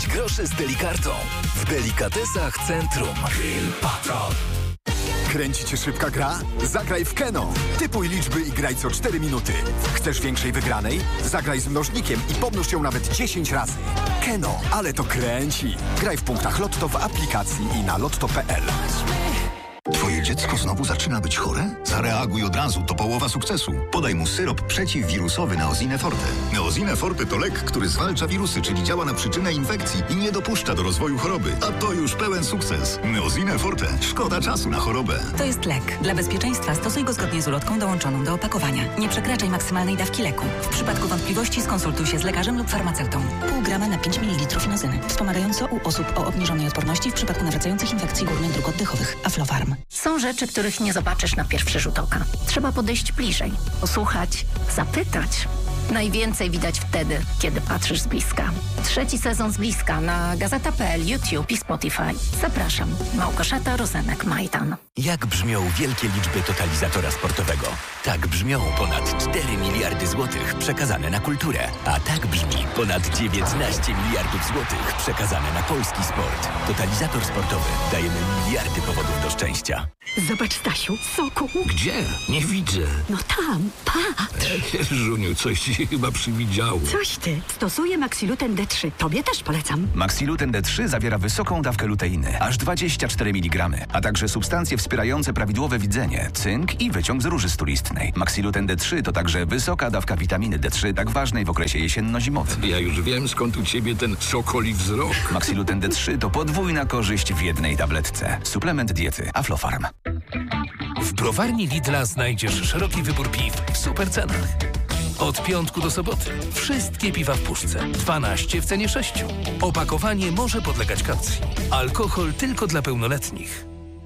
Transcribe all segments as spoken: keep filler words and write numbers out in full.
pięć groszy z Delikartą. W Delikatesach Centrum. Grill Patrol. Kręci cię szybka gra? Zagraj w Keno. Typuj liczby i graj co cztery minuty. Chcesz większej wygranej? Zagraj z mnożnikiem i pomnóż ją nawet dziesięć razy. Keno, ale to kręci. Graj w punktach Lotto w aplikacji i na lotto kropka p l. Twoje dziecko znowu zaczyna być chore? Zareaguj od razu, to połowa sukcesu. Podaj mu syrop przeciwwirusowy Neosine Forte. Neosine Forte to lek, który zwalcza wirusy, czyli działa na przyczynę infekcji i nie dopuszcza do rozwoju choroby. A to już pełen sukces. Neosine Forte. Szkoda czasu na chorobę. To jest lek. Dla bezpieczeństwa stosuj go zgodnie z ulotką dołączoną do opakowania. Nie przekraczaj maksymalnej dawki leku. W przypadku wątpliwości skonsultuj się z lekarzem lub farmaceutą. Pół grama na pięć mililitrów inozyny. Wspomagająco u osób o obniżonej odporności w przypadku nawracających infekcji górnych dróg oddechowych. Aflofarm. Są rzeczy, których nie zobaczysz na pierwszy rzut oka. Trzeba podejść bliżej, posłuchać, zapytać. Najwięcej widać wtedy, kiedy patrzysz z bliska. Trzeci sezon z bliska na gazeta kropka p l, YouTube i Spotify. Zapraszam. Małgorzata Rozenek-Majdan. Jak brzmią wielkie liczby totalizatora sportowego? Tak brzmią ponad cztery miliardy złotych przekazane na kulturę. A tak brzmi ponad dziewiętnaście miliardów złotych przekazane na polski sport. Totalizator sportowy. Dajemy miliardy powodów do szczęścia. Zobacz, Stasiu, soku. Gdzie? Nie widzę. No tam, patrz. Żuniu, coś ci się chyba przywidziało. Coś ty. Stosuję Maxiluten D trzy. Tobie też polecam. Maxiluten D trzy zawiera wysoką dawkę luteiny, aż dwadzieścia cztery miligramy, a także substancje wspierające prawidłowe widzenie, cynk i wyciąg z róży stulistnej. Maxiluten D trzy to także wysoka dawka witaminy D trzy, tak ważnej w okresie jesienno-zimowym. Ja już wiem, skąd u ciebie ten sokoli wzrok. Maxiluten D trzy to podwójna korzyść w jednej tabletce. Suplement diety Aflofarm. W browarni Lidla znajdziesz szeroki wybór piw w supercenach. Od piątku do soboty wszystkie piwa w puszce. dwanaście w cenie sześciu. Opakowanie może podlegać kaucji. Alkohol tylko dla pełnoletnich.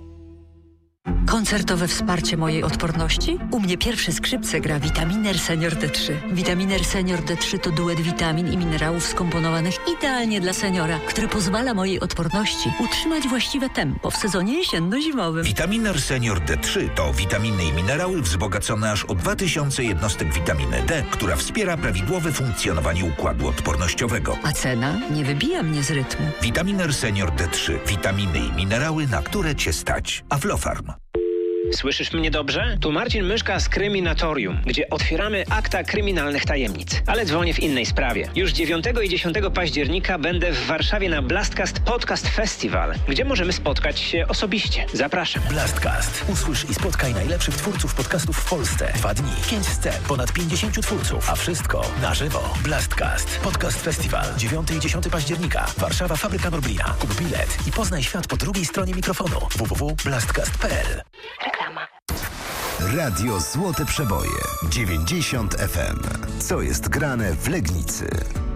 Koncertowe wsparcie mojej odporności? U mnie pierwsze skrzypce gra Vitaminer Senior D trzy. Vitaminer Senior D trzy to duet witamin i minerałów skomponowanych idealnie dla seniora, który pozwala mojej odporności utrzymać właściwe tempo w sezonie jesienno-zimowym. Vitaminer Senior D trzy to witaminy i minerały wzbogacone aż o dwa tysiące jednostek witaminy D, która wspiera prawidłowe funkcjonowanie układu odpornościowego. A cena nie wybija mnie z rytmu. Vitaminer Senior D trzy. Witaminy i minerały, na które cię stać. Aflofarm. Słyszysz mnie dobrze? Tu Marcin Myszka z Kryminatorium, gdzie otwieramy akta kryminalnych tajemnic. Ale dzwonię w innej sprawie. Już dziewiątego i dziesiątego października będę w Warszawie na Blastcast Podcast Festival, gdzie możemy spotkać się osobiście. Zapraszam. Blastcast. Usłysz i spotkaj najlepszych twórców podcastów w Polsce. Dwa dni, pięć scen, ponad pięćdziesięciu twórców, a wszystko na żywo. Blastcast Podcast Festival. dziewiątego i dziesiątego października. Warszawa, Fabryka Norblina. Kup bilet i poznaj świat po drugiej stronie mikrofonu. w w w kropka blastcast kropka p l. Reklama. Radio Złote Przeboje dziewięćdziesiąt F M. Co jest grane w Legnicy?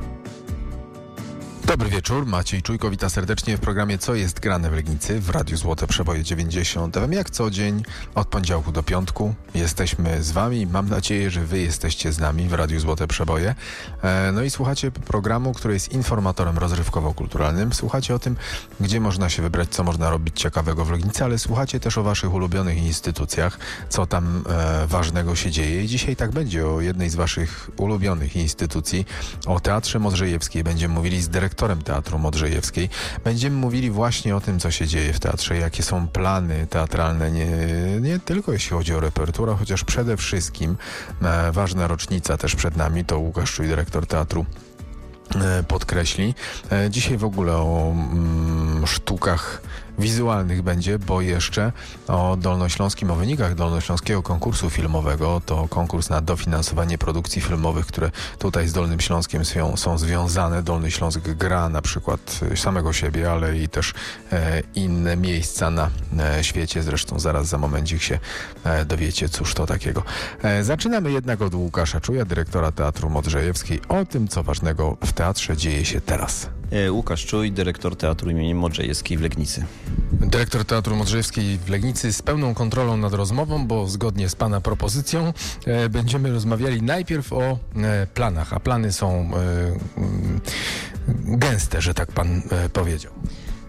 Dobry wieczór, Maciej Czujko, witam serdecznie w programie Co jest grane w Legnicy w Radiu Złote Przeboje dziewięćdziesiąt F M. Jak co dzień, od poniedziałku do piątku jesteśmy z wami. Mam nadzieję, że wy jesteście z nami w Radiu Złote Przeboje. E, no i słuchacie programu, który jest informatorem rozrywkowo-kulturalnym. Słuchacie o tym, gdzie można się wybrać, co można robić ciekawego w Legnicy, ale słuchacie też o waszych ulubionych instytucjach, co tam e, ważnego się dzieje. I dzisiaj tak będzie o jednej z waszych ulubionych instytucji, o Teatrze Modrzejewskiej. Będziemy mówili z dyrektorem Teatru Modrzejewskiej. Będziemy mówili właśnie o tym, co się dzieje w teatrze, jakie są plany teatralne, nie, nie tylko jeśli chodzi o repertuar, chociaż przede wszystkim e, ważna rocznica też przed nami, to Łukasz Czuj, dyrektor teatru, e, podkreśli. E, dzisiaj w ogóle o mm, sztukach wizualnych będzie, bo jeszcze o dolnośląskim, o wynikach dolnośląskiego konkursu filmowego. To konkurs na dofinansowanie produkcji filmowych, które tutaj z Dolnym Śląskiem są, są związane. Dolny Śląsk gra na przykład samego siebie, ale i też e, inne miejsca na e, świecie. Zresztą zaraz za momencik się e, dowiecie, cóż to takiego. E, zaczynamy jednak od Łukasza Czuja, dyrektora Teatru Modrzejewskiej, o tym, co ważnego w teatrze dzieje się teraz. Łukasz Czuj, dyrektor Teatru im. Modrzejewskiej w Legnicy. Dyrektor Teatru Modrzejewskiej w Legnicy z pełną kontrolą nad rozmową, bo zgodnie z pana propozycją e, będziemy rozmawiali najpierw o e, planach, a plany są e, gęste, że tak pan e, powiedział.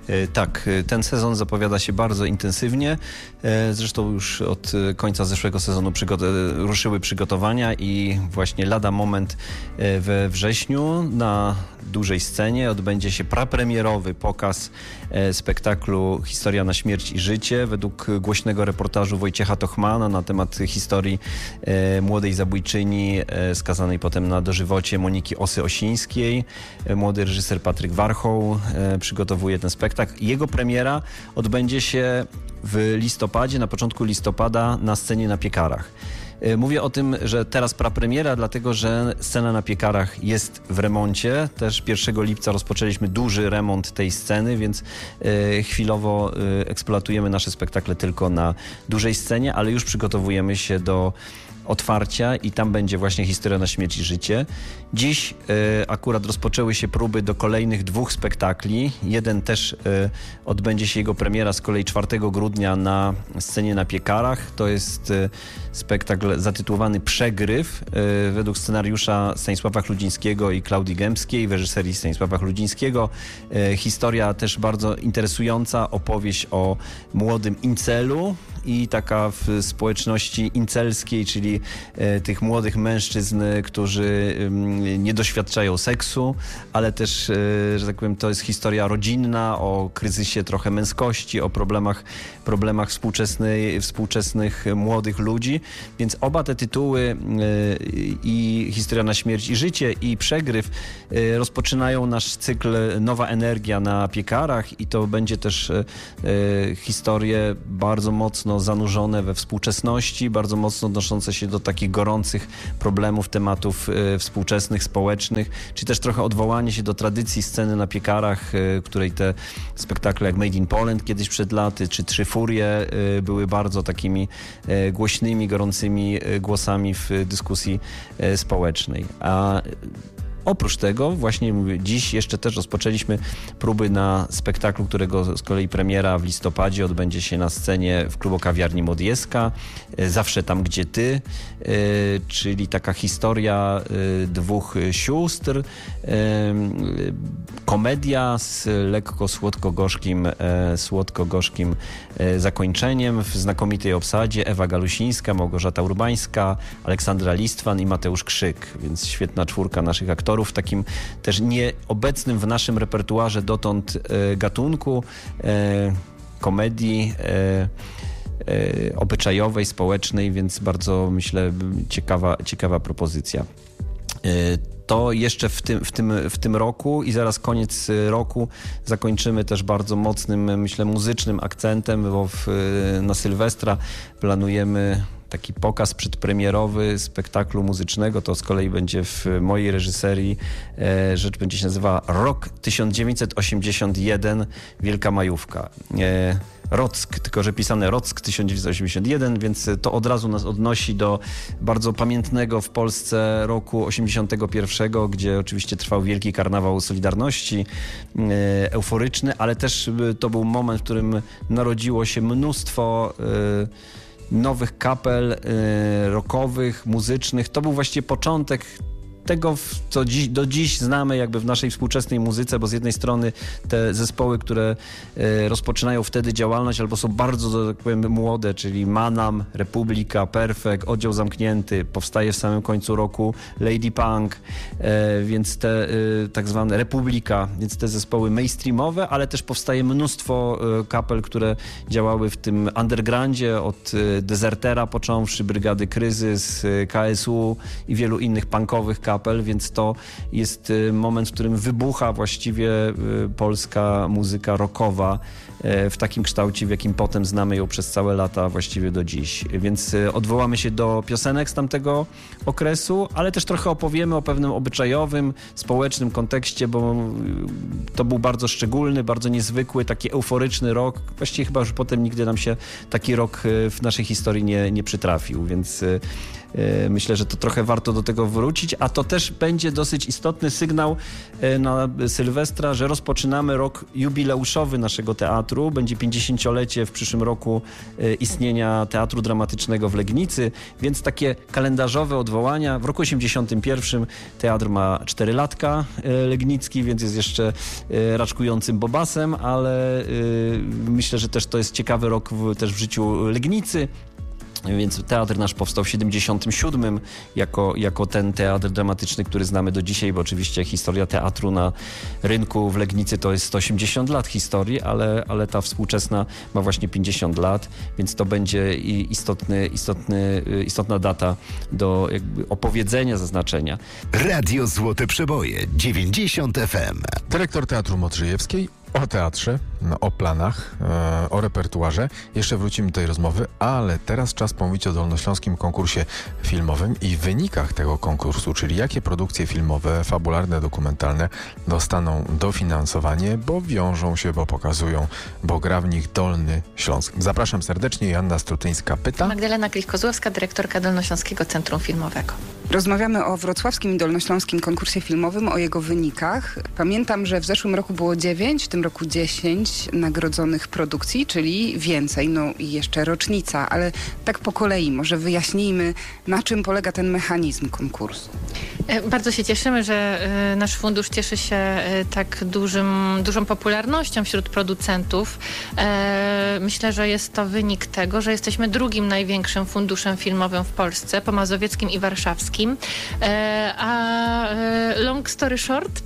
Tak, ten sezon zapowiada się bardzo intensywnie. Zresztą już od końca zeszłego sezonu przygo- ruszyły przygotowania i właśnie lada moment we wrześniu na dużej scenie odbędzie się prapremierowy pokaz spektaklu Historia na śmierć i życie według głośnego reportażu Wojciecha Tochmana na temat historii młodej zabójczyni skazanej potem na dożywocie Moniki Osy-Osińskiej. Młody reżyser Patryk Warchoł przygotowuje ten spektakl. Jego premiera odbędzie się w listopadzie, na początku listopada na scenie na Piekarach. Mówię o tym, że teraz prapremiera, dlatego że scena na Piekarach jest w remoncie. Też pierwszego lipca rozpoczęliśmy duży remont tej sceny, więc e, chwilowo e, eksploatujemy nasze spektakle tylko na dużej scenie, ale już przygotowujemy się do otwarcia i tam będzie właśnie Historia na śmierć i życie. Dziś e, akurat rozpoczęły się próby do kolejnych dwóch spektakli. Jeden też e, odbędzie się jego premiera z kolei czwartego grudnia na scenie na Piekarach. To jest e, spektakl zatytułowany Przegryw e, według scenariusza Stanisława Chludzińskiego i Klaudii Gębskiej w reżyserii Stanisława Chludzińskiego. E, historia też bardzo interesująca, opowieść o młodym incelu i taka w społeczności incelskiej, czyli e, tych młodych mężczyzn, którzy e, nie doświadczają seksu, ale też, e, że tak powiem, to jest historia rodzinna, o kryzysie trochę męskości, o problemach, problemach współczesnej, współczesnych młodych ludzi. Więc oba te tytuły e, i Historia na śmierć i życie i Przegryw e, rozpoczynają nasz cykl Nowa Energia na Piekarach i to będzie też e, e, historie bardzo mocno zanurzone we współczesności, bardzo mocno odnoszące się do takich gorących problemów, tematów e, współczesnych, społecznych, czy też trochę odwołanie się do tradycji sceny na Piekarach, e, której te spektakle jak Made in Poland kiedyś przed laty, czy Trzy Furie e, były bardzo takimi e, głośnymi, gorącymi e, głosami w dyskusji e, społecznej. A oprócz tego, właśnie mówię, dziś jeszcze też rozpoczęliśmy próby na spektaklu, którego z kolei premiera w listopadzie odbędzie się na scenie w klubu kawiarni Modjeska, Zawsze tam, gdzie ty, czyli taka historia dwóch sióstr, komedia z lekko słodko-gorzkim, słodko-gorzkim zakończeniem w znakomitej obsadzie. Ewa Galusińska, Małgorzata Urbańska, Aleksandra Listwan i Mateusz Krzyk, więc świetna czwórka naszych aktorów w takim też nieobecnym w naszym repertuarze dotąd e, gatunku e, komedii e, e, obyczajowej, społecznej, więc bardzo, myślę, ciekawa, ciekawa propozycja. E, To jeszcze w tym, w, tym, w tym roku i zaraz koniec roku zakończymy też bardzo mocnym, myślę, muzycznym akcentem, bo w, na Sylwestra planujemy taki pokaz przedpremierowy spektaklu muzycznego. To z kolei będzie w mojej reżyserii. E, rzecz będzie się nazywała Rok tysiąc dziewięćset osiemdziesiąt jeden, Wielka Majówka. E, Rock, tylko że pisane Rock tysiąc dziewięćset osiemdziesiąt jeden, więc to od razu nas odnosi do bardzo pamiętnego w Polsce roku osiemdziesiątego pierwszego, gdzie oczywiście trwał wielki karnawał Solidarności, e, euforyczny, ale też to był moment, w którym narodziło się mnóstwo e, nowych kapel y, rockowych, muzycznych. To był właściwie początek tego, co dziś, do dziś znamy jakby w naszej współczesnej muzyce, bo z jednej strony te zespoły, które y, rozpoczynają wtedy działalność albo są bardzo, tak powiem, młode, czyli Manam, Republika, Perfekt, Oddział Zamknięty, powstaje w samym końcu roku Lady Punk, y, więc te y, tak zwane Republika, więc te zespoły mainstreamowe, ale też powstaje mnóstwo y, kapel, które działały w tym undergroundzie, od y, Dezertera począwszy, Brygady Kryzys, y, K S U i wielu innych punkowych kapel, więc to jest moment, w którym wybucha właściwie polska muzyka rockowa w takim kształcie, w jakim potem znamy ją przez całe lata, właściwie do dziś. Więc odwołamy się do piosenek z tamtego okresu, ale też trochę opowiemy o pewnym obyczajowym, społecznym kontekście, bo to był bardzo szczególny, bardzo niezwykły, taki euforyczny rok. Właściwie chyba już potem nigdy nam się taki rok w naszej historii nie, nie przytrafił, więc myślę, że to trochę warto do tego wrócić, a to też będzie dosyć istotny sygnał na Sylwestra, że rozpoczynamy rok jubileuszowy naszego teatru. Będzie pięćdziesięciolecie w przyszłym roku istnienia Teatru Dramatycznego w Legnicy, więc takie kalendarzowe odwołania. W roku osiemdziesiątym pierwszym teatr ma cztery latka legnicki, więc jest jeszcze e, raczkującym Bobasem, ale e, myślę, że też to jest ciekawy rok w, też w życiu Legnicy. Więc teatr nasz powstał w siedemdziesiątym siódmym jako, jako ten teatr dramatyczny, który znamy do dzisiaj, bo oczywiście historia teatru na rynku w Legnicy to jest sto osiemdziesiąt lat historii, ale, ale ta współczesna ma właśnie pięćdziesiąt lat, więc to będzie istotny, istotny, istotna data do jakby opowiedzenia, zaznaczenia. Radio Złote Przeboje, dziewięćdziesiąt F M. Dyrektor Teatru Modrzejewskiej o teatrze, no, o planach, e, o repertuarze. Jeszcze wrócimy do tej rozmowy, ale teraz czas pomówić o dolnośląskim konkursie filmowym i wynikach tego konkursu, czyli jakie produkcje filmowe, fabularne, dokumentalne dostaną dofinansowanie, bo wiążą się, bo pokazują, bo gra w nich Dolny Śląsk. Zapraszam serdecznie, Joanna Strutyńska pyta. Magdalena Klich-Kozłowska, dyrektorka Dolnośląskiego Centrum Filmowego. Rozmawiamy o wrocławskim i dolnośląskim konkursie filmowym, o jego wynikach. Pamiętam, że w zeszłym roku było dziewięć, w tym roku dziesięć nagrodzonych produkcji, czyli więcej, no i jeszcze rocznica, ale tak po kolei może wyjaśnijmy, na czym polega ten mechanizm konkursu. Bardzo się cieszymy, że nasz fundusz cieszy się tak dużym, dużą popularnością wśród producentów. Myślę, że jest to wynik tego, że jesteśmy drugim największym funduszem filmowym w Polsce, po mazowieckim i warszawskim. A long story short,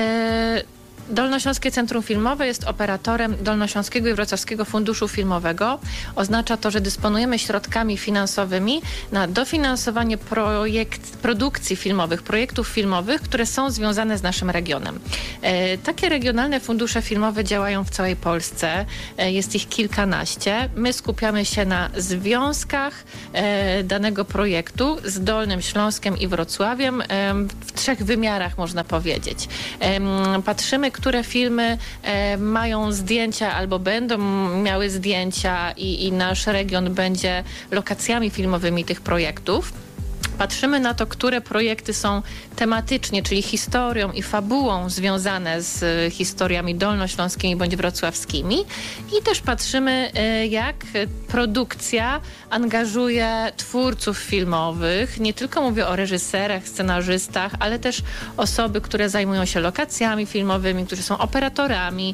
Dolnośląskie Centrum Filmowe jest operatorem Dolnośląskiego i Wrocławskiego Funduszu Filmowego. Oznacza to, że dysponujemy środkami finansowymi na dofinansowanie projekt, produkcji filmowych, projektów filmowych, które są związane z naszym regionem. E, takie regionalne fundusze filmowe działają w całej Polsce. E, jest ich kilkanaście. My skupiamy się na związkach e, danego projektu z Dolnym Śląskiem i Wrocławiem e, w trzech wymiarach, można powiedzieć. E, patrzymy, które filmy e, mają zdjęcia albo będą miały zdjęcia i, i nasz region będzie lokacjami filmowymi tych projektów. Patrzymy na to, które projekty są tematycznie, czyli historią i fabułą związane z historiami dolnośląskimi bądź wrocławskimi. I też patrzymy, jak produkcja angażuje twórców filmowych. Nie tylko mówię o reżyserach, scenarzystach, ale też osoby, które zajmują się lokacjami filmowymi, którzy są operatorami.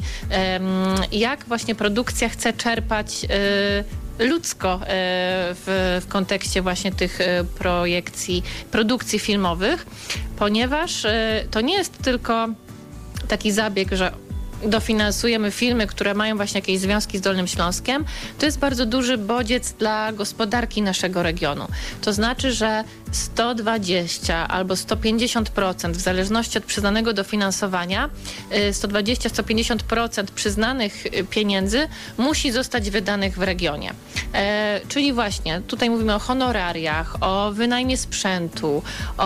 Jak właśnie produkcja chce czerpać ludzko w, w kontekście właśnie tych projekcji, produkcji filmowych, ponieważ to nie jest tylko taki zabieg, że dofinansujemy filmy, które mają właśnie jakieś związki z Dolnym Śląskiem. To jest bardzo duży bodziec dla gospodarki naszego regionu. To znaczy, że sto dwadzieścia albo sto pięćdziesiąt procent w zależności od przyznanego dofinansowania, sto dwadzieścia do stu pięćdziesięciu procent przyznanych pieniędzy musi zostać wydanych w regionie. E, czyli właśnie tutaj mówimy o honorariach, o wynajmie sprzętu,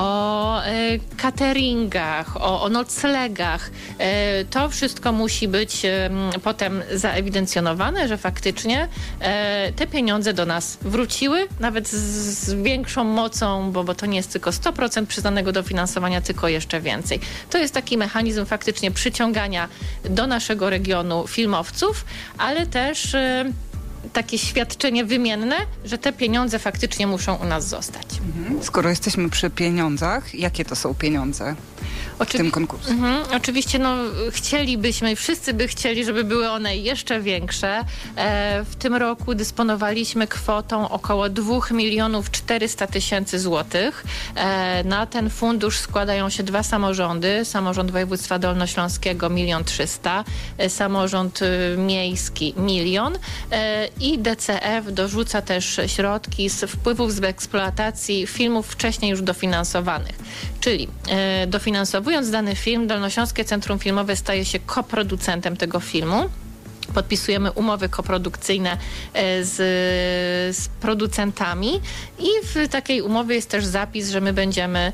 o e, cateringach, o, o noclegach. E, to wszystko musi być e, potem zaewidencjonowane, że faktycznie e, te pieniądze do nas wróciły, nawet z, z większą mocą, bo, bo to nie jest tylko sto procent przyznanego dofinansowania, tylko jeszcze więcej. To jest taki mechanizm faktycznie przyciągania do naszego regionu filmowców, ale też e, takie świadczenie wymienne, że te pieniądze faktycznie muszą u nas zostać. Mhm. Skoro jesteśmy przy pieniądzach, jakie to są pieniądze w Oczywi- tym konkursie? Mhm. Oczywiście no, chcielibyśmy, wszyscy by chcieli, żeby były one jeszcze większe. E, w tym roku dysponowaliśmy kwotą około dwa miliony czterysta tysięcy złotych. E, na ten fundusz składają się dwa samorządy. Samorząd województwa dolnośląskiego milion trzysta, e, samorząd y, miejski milion e, i D C F dorzuca też środki z wpływów z eksploatacji filmów wcześniej już dofinansowanych. Czyli e, dofinansowując dany film, Dolnośląskie Centrum Filmowe staje się koproducentem tego filmu. Podpisujemy umowy koprodukcyjne z, z producentami i w takiej umowie jest też zapis, że my będziemy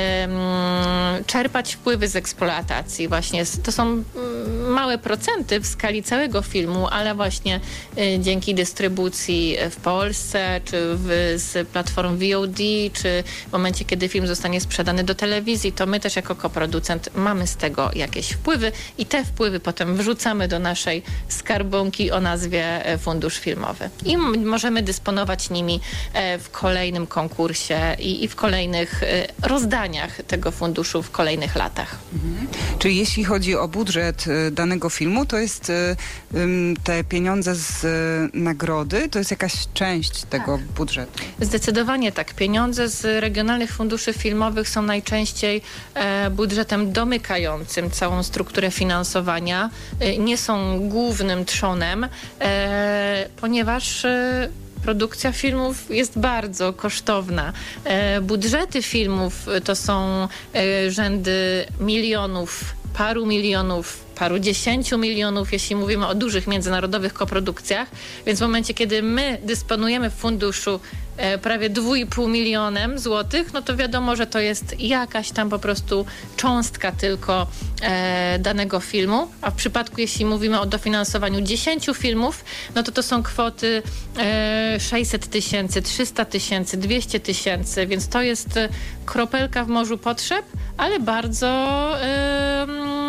um, czerpać wpływy z eksploatacji. Właśnie to są małe procenty w skali całego filmu, ale właśnie y, dzięki dystrybucji w Polsce, czy w, z platform V O D, czy w momencie, kiedy film zostanie sprzedany do telewizji, to my też jako koproducent mamy z tego jakieś wpływy i te wpływy potem wrzucamy do naszej skali skarbonki o nazwie Fundusz Filmowy. I m- możemy dysponować nimi w kolejnym konkursie i, i w kolejnych rozdaniach tego funduszu w kolejnych latach. Mhm. Czyli jeśli chodzi o budżet danego filmu, to jest te pieniądze z nagrody, to jest jakaś część tego tak. budżetu? Zdecydowanie tak. Pieniądze z regionalnych funduszy filmowych są najczęściej e, budżetem domykającym całą strukturę finansowania. E, nie są głównym trzonem, e, ponieważ e, produkcja filmów jest bardzo kosztowna. E, budżety filmów to są e, rzędy milionów, paru milionów, paru dziesięciu milionów, jeśli mówimy o dużych międzynarodowych koprodukcjach. Więc w momencie, kiedy my dysponujemy w funduszu e, prawie dwa i pół milionem złotych, no to wiadomo, że to jest jakaś tam po prostu cząstka tylko e, danego filmu. A w przypadku, jeśli mówimy o dofinansowaniu dziesięciu filmów, no to to są kwoty e, sześćset tysięcy, trzysta tysięcy, dwieście tysięcy, więc to jest kropelka w morzu potrzeb, ale bardzo e,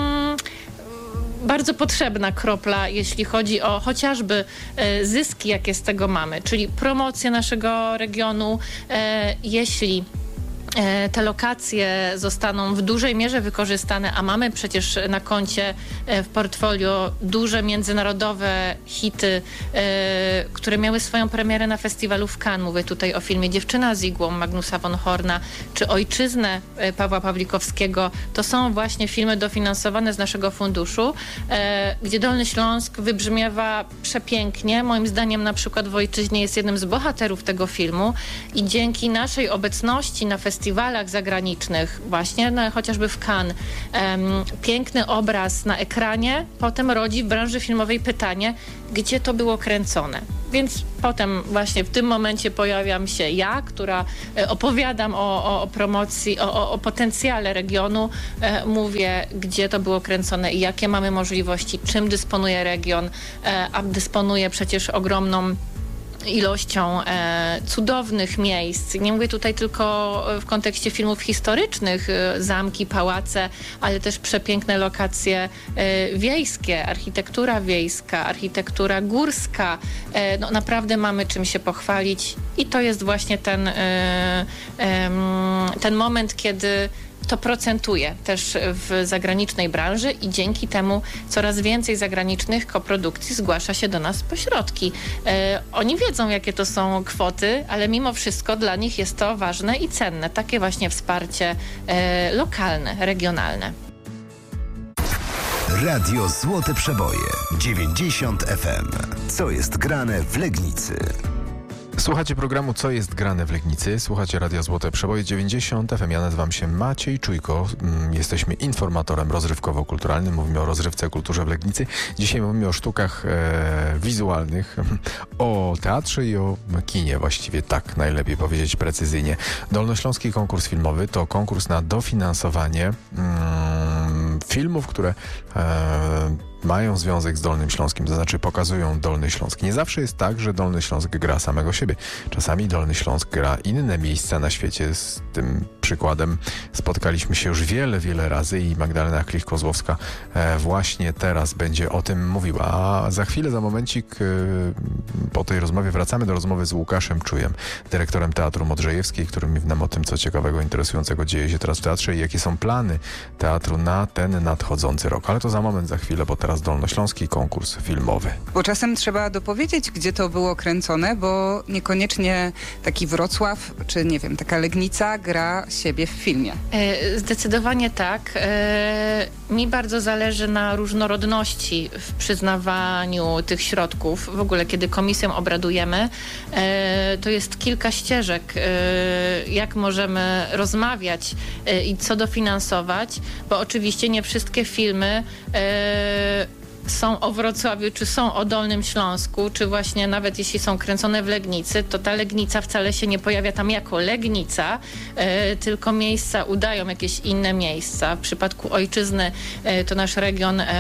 bardzo potrzebna kropla, jeśli chodzi o chociażby e, zyski, jakie z tego mamy, czyli promocję naszego regionu, e, jeśli e, te lokacje zostaną w dużej mierze wykorzystane, a mamy przecież na koncie e, w portfolio duże międzynarodowe hity, e, które miały swoją premierę na festiwalu w Cannes. Mówię tutaj o filmie Dziewczyna z igłą Magnusa von Horna, czy Ojczyznę e, Pawła Pawlikowskiego. To są właśnie filmy dofinansowane z naszego funduszu, e, gdzie Dolny Śląsk wybrzmiewa przepięknie. Moim zdaniem na przykład w Ojczyźnie jest jednym z bohaterów tego filmu i dzięki naszej obecności na festiwalach zagranicznych, właśnie no, chociażby w Cannes, em, piękny obraz na ekranie potem rodzi w branży filmowej pytanie, gdzie to było kręcone. Więc potem właśnie w tym momencie pojawiam się ja, która e, opowiadam o, o, o promocji, o, o, o potencjale regionu, e, mówię, gdzie to było kręcone i jakie mamy możliwości, czym dysponuje region, e, a dysponuje przecież ogromną ilością e, cudownych miejsc. Nie mówię tutaj tylko w kontekście filmów historycznych, e, zamki, pałace, ale też przepiękne lokacje e, wiejskie, architektura wiejska, architektura górska. E, no, naprawdę mamy czym się pochwalić i to jest właśnie ten, e, e, ten moment, kiedy to procentuje też w zagranicznej branży i dzięki temu coraz więcej zagranicznych koprodukcji zgłasza się do nas po środki. E, oni wiedzą, jakie to są kwoty, ale mimo wszystko dla nich jest to ważne i cenne. Takie właśnie wsparcie e, lokalne, regionalne. Radio Złote Przeboje dziewięćdziesiąt F M. Co jest grane w Legnicy? Słuchacie programu Co jest grane w Legnicy, słuchacie Radia Złote Przeboje dziewięćdziesiąt F M. Ja nazywam się Maciej Czujko, jesteśmy informatorem rozrywkowo-kulturalnym, mówimy o rozrywce, kulturze w Legnicy. Dzisiaj mówimy o sztukach e, wizualnych, o teatrze i o kinie, właściwie tak najlepiej powiedzieć precyzyjnie. Dolnośląski konkurs filmowy to konkurs na dofinansowanie mm, filmów, które e, mają związek z Dolnym Śląskiem, to znaczy pokazują Dolny Śląsk. Nie zawsze jest tak, że Dolny Śląsk gra samego siebie. Czasami Dolny Śląsk gra inne miejsca na świecie. Z tym przykładem spotkaliśmy się już wiele, wiele razy i Magdalena Klich-Kozłowska e, właśnie teraz będzie o tym mówiła. A za chwilę, za momencik e, po tej rozmowie wracamy do rozmowy z Łukaszem Czujem, dyrektorem Teatru Modrzejewskiej, który mówi nam o tym, co ciekawego, interesującego dzieje się teraz w teatrze i jakie są plany teatru na ten nadchodzący rok. Ale to za moment, za chwilę, bo teraz Dolnośląski konkurs filmowy. Bo czasem trzeba dopowiedzieć, gdzie to było kręcone, bo niekoniecznie taki Wrocław, czy nie wiem, taka Legnica gra siebie w filmie. E, zdecydowanie tak. E, mi bardzo zależy na różnorodności w przyznawaniu tych środków. W ogóle, kiedy komisją obradujemy, e, to jest kilka ścieżek, e, jak możemy rozmawiać e, i co dofinansować, bo oczywiście nie wszystkie filmy e, są o Wrocławiu, czy są o Dolnym Śląsku, czy właśnie nawet jeśli są kręcone w Legnicy, to ta Legnica wcale się nie pojawia tam jako Legnica, e, tylko miejsca udają jakieś inne miejsca. W przypadku Ojczyzny e, to nasz region e,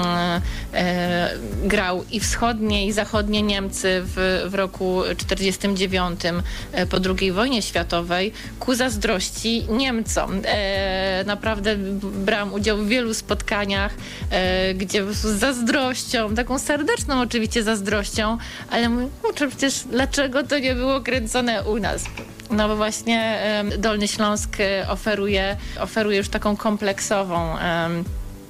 e, grał i wschodnie, i zachodnie Niemcy w, w roku czterdziestym dziewiątym e, po drugiej wojnie światowej ku zazdrości Niemcom. E, naprawdę brałam udział w wielu spotkaniach, e, gdzie z zazdrością, taką serdeczną oczywiście zazdrością, ale mówię, kurczę, przecież dlaczego to nie było kręcone u nas? No bo właśnie um, Dolny Śląsk oferuje, oferuje już taką kompleksową um,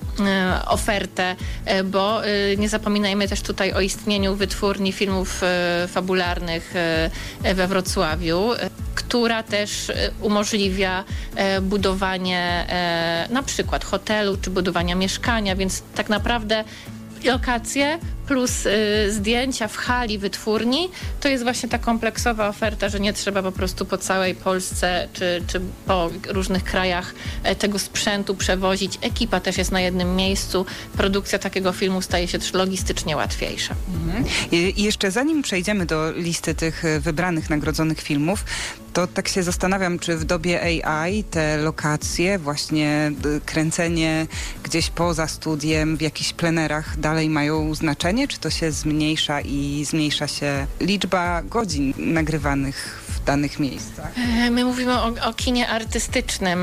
ofertę, bo nie zapominajmy też tutaj o istnieniu wytwórni filmów fabularnych we Wrocławiu, która też umożliwia budowanie na przykład hotelu czy budowania mieszkania, więc tak naprawdę lokacje plus y, zdjęcia w hali wytwórni, to jest właśnie ta kompleksowa oferta, że nie trzeba po prostu po całej Polsce czy, czy po różnych krajach e, tego sprzętu przewozić. Ekipa też jest na jednym miejscu. Produkcja takiego filmu staje się też logistycznie łatwiejsza. Mhm. I jeszcze zanim przejdziemy do listy tych wybranych, nagrodzonych filmów, to tak się zastanawiam, czy w dobie A I te lokacje, właśnie kręcenie gdzieś poza studiem, w jakichś plenerach dalej mają znaczenie? Czy to się zmniejsza i zmniejsza się liczba godzin nagrywanych w danych miejscach? My mówimy o, o kinie artystycznym.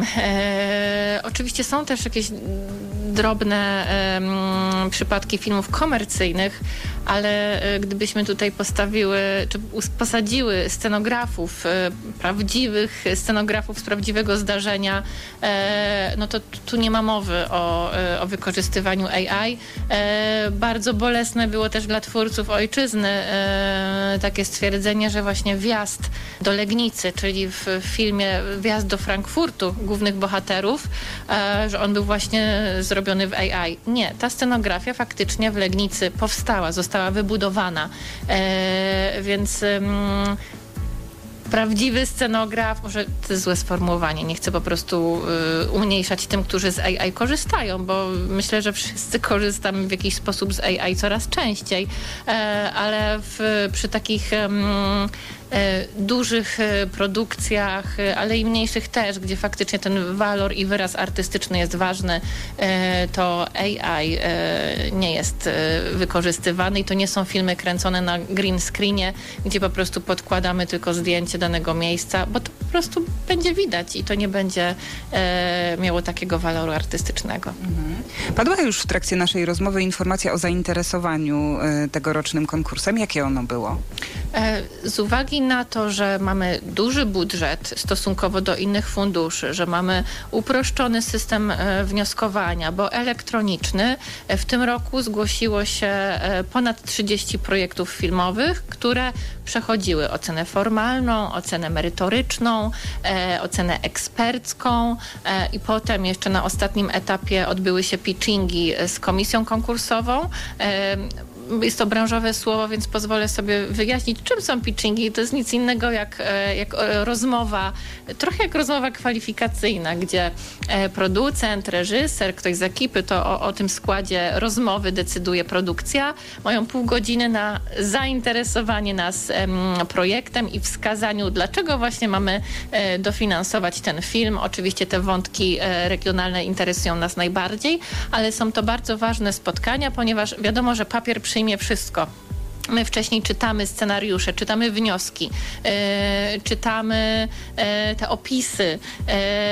E, oczywiście są też jakieś drobne e, przypadki filmów komercyjnych, ale e, gdybyśmy tutaj postawiły, czy posadziły scenografów, e, prawdziwych scenografów z prawdziwego zdarzenia, e, no to tu nie ma mowy o, e, o wykorzystywaniu A I. E, bardzo bolesne było też dla twórców ojczyzny e, takie stwierdzenie, że właśnie wjazd do Legnicy, czyli w filmie Wjazd do Frankfurtu głównych bohaterów, e, że on był właśnie zrobiony w A I. Nie, ta scenografia faktycznie w Legnicy powstała, została wybudowana, e, więc mm, prawdziwy scenograf, może to jest złe sformułowanie, nie chcę po prostu y, umniejszać tym, którzy z A I korzystają, bo myślę, że wszyscy korzystamy w jakiś sposób z A I coraz częściej, e, ale w, przy takich um, e, dużych e, produkcjach, e, ale i mniejszych też, gdzie faktycznie ten walor i wyraz artystyczny jest ważny, e, to A I e, nie jest e, wykorzystywany i to nie są filmy kręcone na green screenie, gdzie po prostu podkładamy tylko zdjęcie danego miejsca, bo to po prostu będzie widać i to nie będzie e, miało takiego waloru artystycznego. Mhm. Padła już w trakcie naszej rozmowy informacja o zainteresowaniu e, tegorocznym konkursem. Jakie ono było? E, z uwagi na to, że mamy duży budżet stosunkowo do innych funduszy, że mamy uproszczony system e, wnioskowania, bo elektroniczny, e, w tym roku zgłosiło się e, ponad trzydzieści projektów filmowych, które przechodziły ocenę formalną, ocenę merytoryczną, e, ocenę ekspercką e, i potem jeszcze na ostatnim etapie odbyły się pitchingi z komisją konkursową. E, Jest to branżowe słowo, więc pozwolę sobie wyjaśnić, czym są pitchingi. To jest nic innego jak, jak rozmowa, trochę jak rozmowa kwalifikacyjna, gdzie producent, reżyser, ktoś z ekipy, to o, o tym składzie rozmowy decyduje produkcja. Mają pół godziny na zainteresowanie nas em, projektem i wskazaniu, dlaczego właśnie mamy e, dofinansować ten film. Oczywiście te wątki e, regionalne interesują nas najbardziej, ale są to bardzo ważne spotkania, ponieważ wiadomo, że papier przyjmie wszystko. My wcześniej czytamy scenariusze, czytamy wnioski, yy, czytamy yy, te opisy, yy,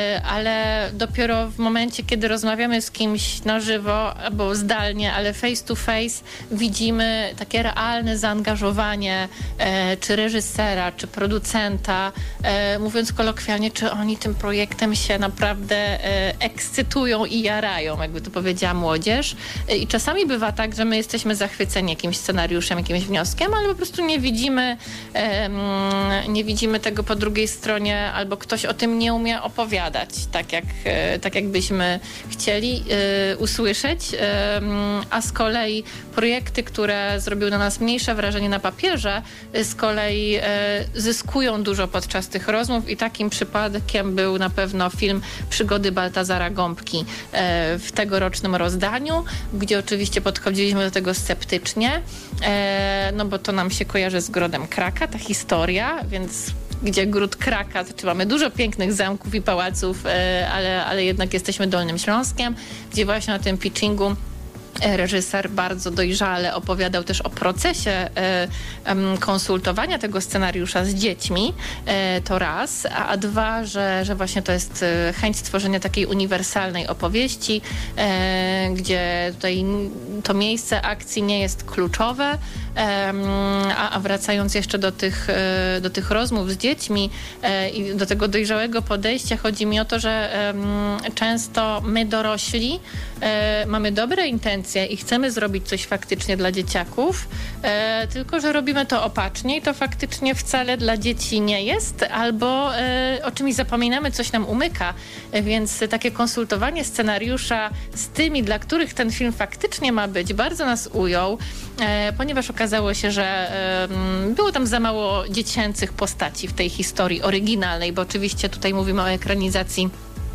ale dopiero w momencie, kiedy rozmawiamy z kimś na żywo albo zdalnie, ale face to face, widzimy takie realne zaangażowanie yy, czy reżysera, czy producenta, yy, mówiąc kolokwialnie, czy oni tym projektem się naprawdę yy, ekscytują i jarają, jakby to powiedziała młodzież. Yy, I czasami bywa tak, że my jesteśmy zachwyceni jakimś scenariuszem, jakimś wnioskiem, ale po prostu nie widzimy, e, nie widzimy tego po drugiej stronie, albo ktoś o tym nie umie opowiadać, tak jak, e, tak jakbyśmy chcieli e, usłyszeć, e, a z kolei projekty, które zrobiły na nas mniejsze wrażenie na papierze, e, z kolei e, zyskują dużo podczas tych rozmów i takim przypadkiem był na pewno film Przygody Baltazara Gąbki e, w tegorocznym rozdaniu, gdzie oczywiście podchodziliśmy do tego sceptycznie, e, no bo to nam się kojarzy z Grodem Kraka, ta historia, więc gdzie Gród Kraka, to mamy dużo pięknych zamków i pałaców, ale, ale jednak jesteśmy Dolnym Śląskiem, gdzie właśnie na tym pitchingu Reżyser bardzo dojrzale opowiadał też o procesie e, e, konsultowania tego scenariusza z dziećmi, e, to raz, a, a dwa, że, że właśnie to jest e, chęć stworzenia takiej uniwersalnej opowieści, e, gdzie tutaj to miejsce akcji nie jest kluczowe, e, a, a wracając jeszcze do tych, e, do tych rozmów z dziećmi e, i do tego dojrzałego podejścia, chodzi mi o to, że e, często my dorośli e, mamy dobre intencje i chcemy zrobić coś faktycznie dla dzieciaków, e, tylko że robimy to opacznie i to faktycznie wcale dla dzieci nie jest, albo e, o czymś zapominamy, coś nam umyka, e, więc takie konsultowanie scenariusza z tymi, dla których ten film faktycznie ma być, bardzo nas ujął, e, ponieważ okazało się, że e, było tam za mało dziecięcych postaci w tej historii oryginalnej, bo oczywiście tutaj mówimy o ekranizacji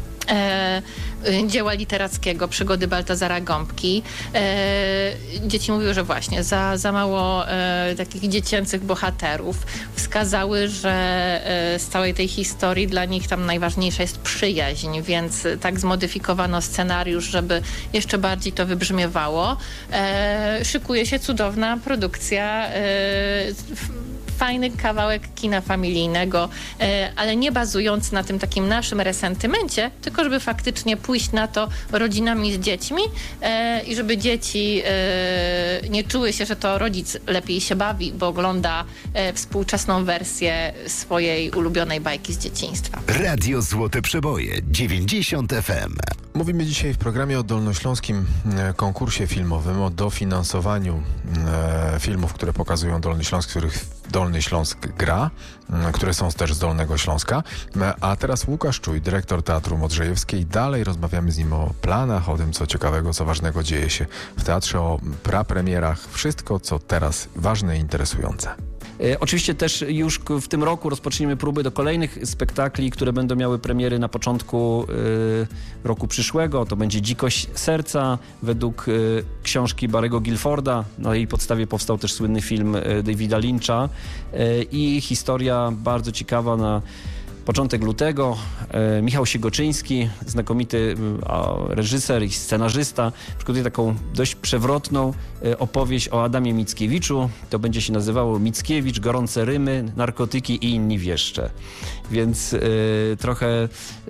E, dzieła literackiego Przygody Baltazara Gąbki. E, dzieci mówiły, że właśnie za, za mało e, takich dziecięcych bohaterów. Wskazały, że e, z całej tej historii dla nich tam najważniejsza jest przyjaźń, więc tak zmodyfikowano scenariusz, żeby jeszcze bardziej to wybrzmiewało. E, szykuje się cudowna produkcja, e, fajny kawałek kina familijnego, e, ale nie bazujący na tym takim naszym resentymencie, tylko żeby faktycznie pójść na to rodzinami z dziećmi e, i żeby dzieci e, nie czuły się, że to rodzic lepiej się bawi, bo ogląda e, współczesną wersję swojej ulubionej bajki z dzieciństwa. Radio Złote Przeboje, dziewięćdziesiąt F M. Mówimy dzisiaj w programie o dolnośląskim konkursie filmowym, o dofinansowaniu e, filmów, które pokazują Dolny Śląsk, których Dolny Śląsk gra, które są też z Dolnego Śląska. A teraz Łukasz Czuj, dyrektor Teatru Modrzejewskiej. Dalej rozmawiamy z nim o planach, o tym, co ciekawego, co ważnego dzieje się w teatrze, o prapremierach, wszystko, co teraz ważne i interesujące. Oczywiście też już w tym roku rozpoczniemy próby do kolejnych spektakli, które będą miały premiery na początku y, roku przyszłego. To będzie Dzikość serca według y, książki Barry'ego Guilforda. Na jej podstawie powstał też słynny film y, Davida Lyncha y, i historia bardzo ciekawa na początek lutego. E, Michał Siegoczyński, znakomity a, reżyser i scenarzysta, przygotuje taką dość przewrotną e, opowieść o Adamie Mickiewiczu. To będzie się nazywało Mickiewicz, gorące rymy, narkotyki i inni wieszcze. Więc e, trochę e,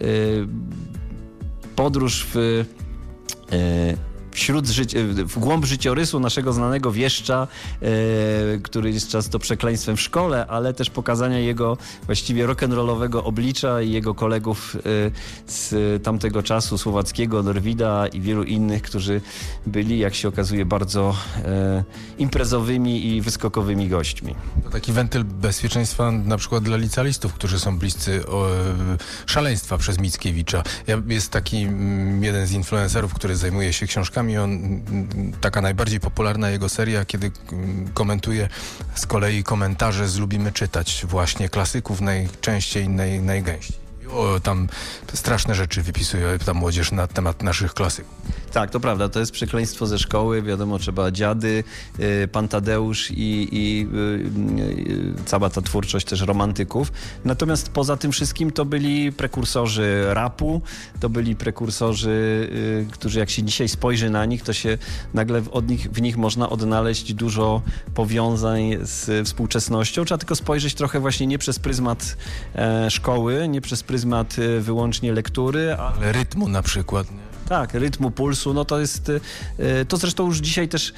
podróż w e, Wśród życi- w głąb życiorysu naszego znanego wieszcza, e, który jest często przekleństwem w szkole, ale też pokazania jego właściwie rock'n'rollowego oblicza i jego kolegów e, z tamtego czasu, Słowackiego, Norwida i wielu innych, którzy byli, jak się okazuje, bardzo e, imprezowymi i wyskokowymi gośćmi. To taki wentyl bezpieczeństwa na przykład dla licealistów, którzy są bliscy o, e, szaleństwa przez Mickiewicza. Ja, jest taki m, jeden z influencerów, który zajmuje się książkami. On, taka najbardziej popularna jego seria, kiedy komentuje z kolei komentarze z Lubimy Czytać właśnie klasyków najczęściej, naj, najgęściej. O, tam straszne rzeczy wypisuje ta młodzież na temat naszych klasyków. Tak, to prawda, to jest przekleństwo ze szkoły, wiadomo, trzeba dziady, y, Pan Tadeusz i, i y, y, cała ta twórczość też romantyków. Natomiast poza tym wszystkim to byli prekursorzy rapu, to byli prekursorzy, y, którzy jak się dzisiaj spojrzy na nich, to się nagle od nich, w nich można odnaleźć dużo powiązań z współczesnością. Trzeba tylko spojrzeć trochę właśnie nie przez pryzmat e, szkoły, nie przez pryzmat e, wyłącznie lektury, ale rytmu na przykład, nie? Tak, rytmu, pulsu, no to jest, to zresztą już dzisiaj też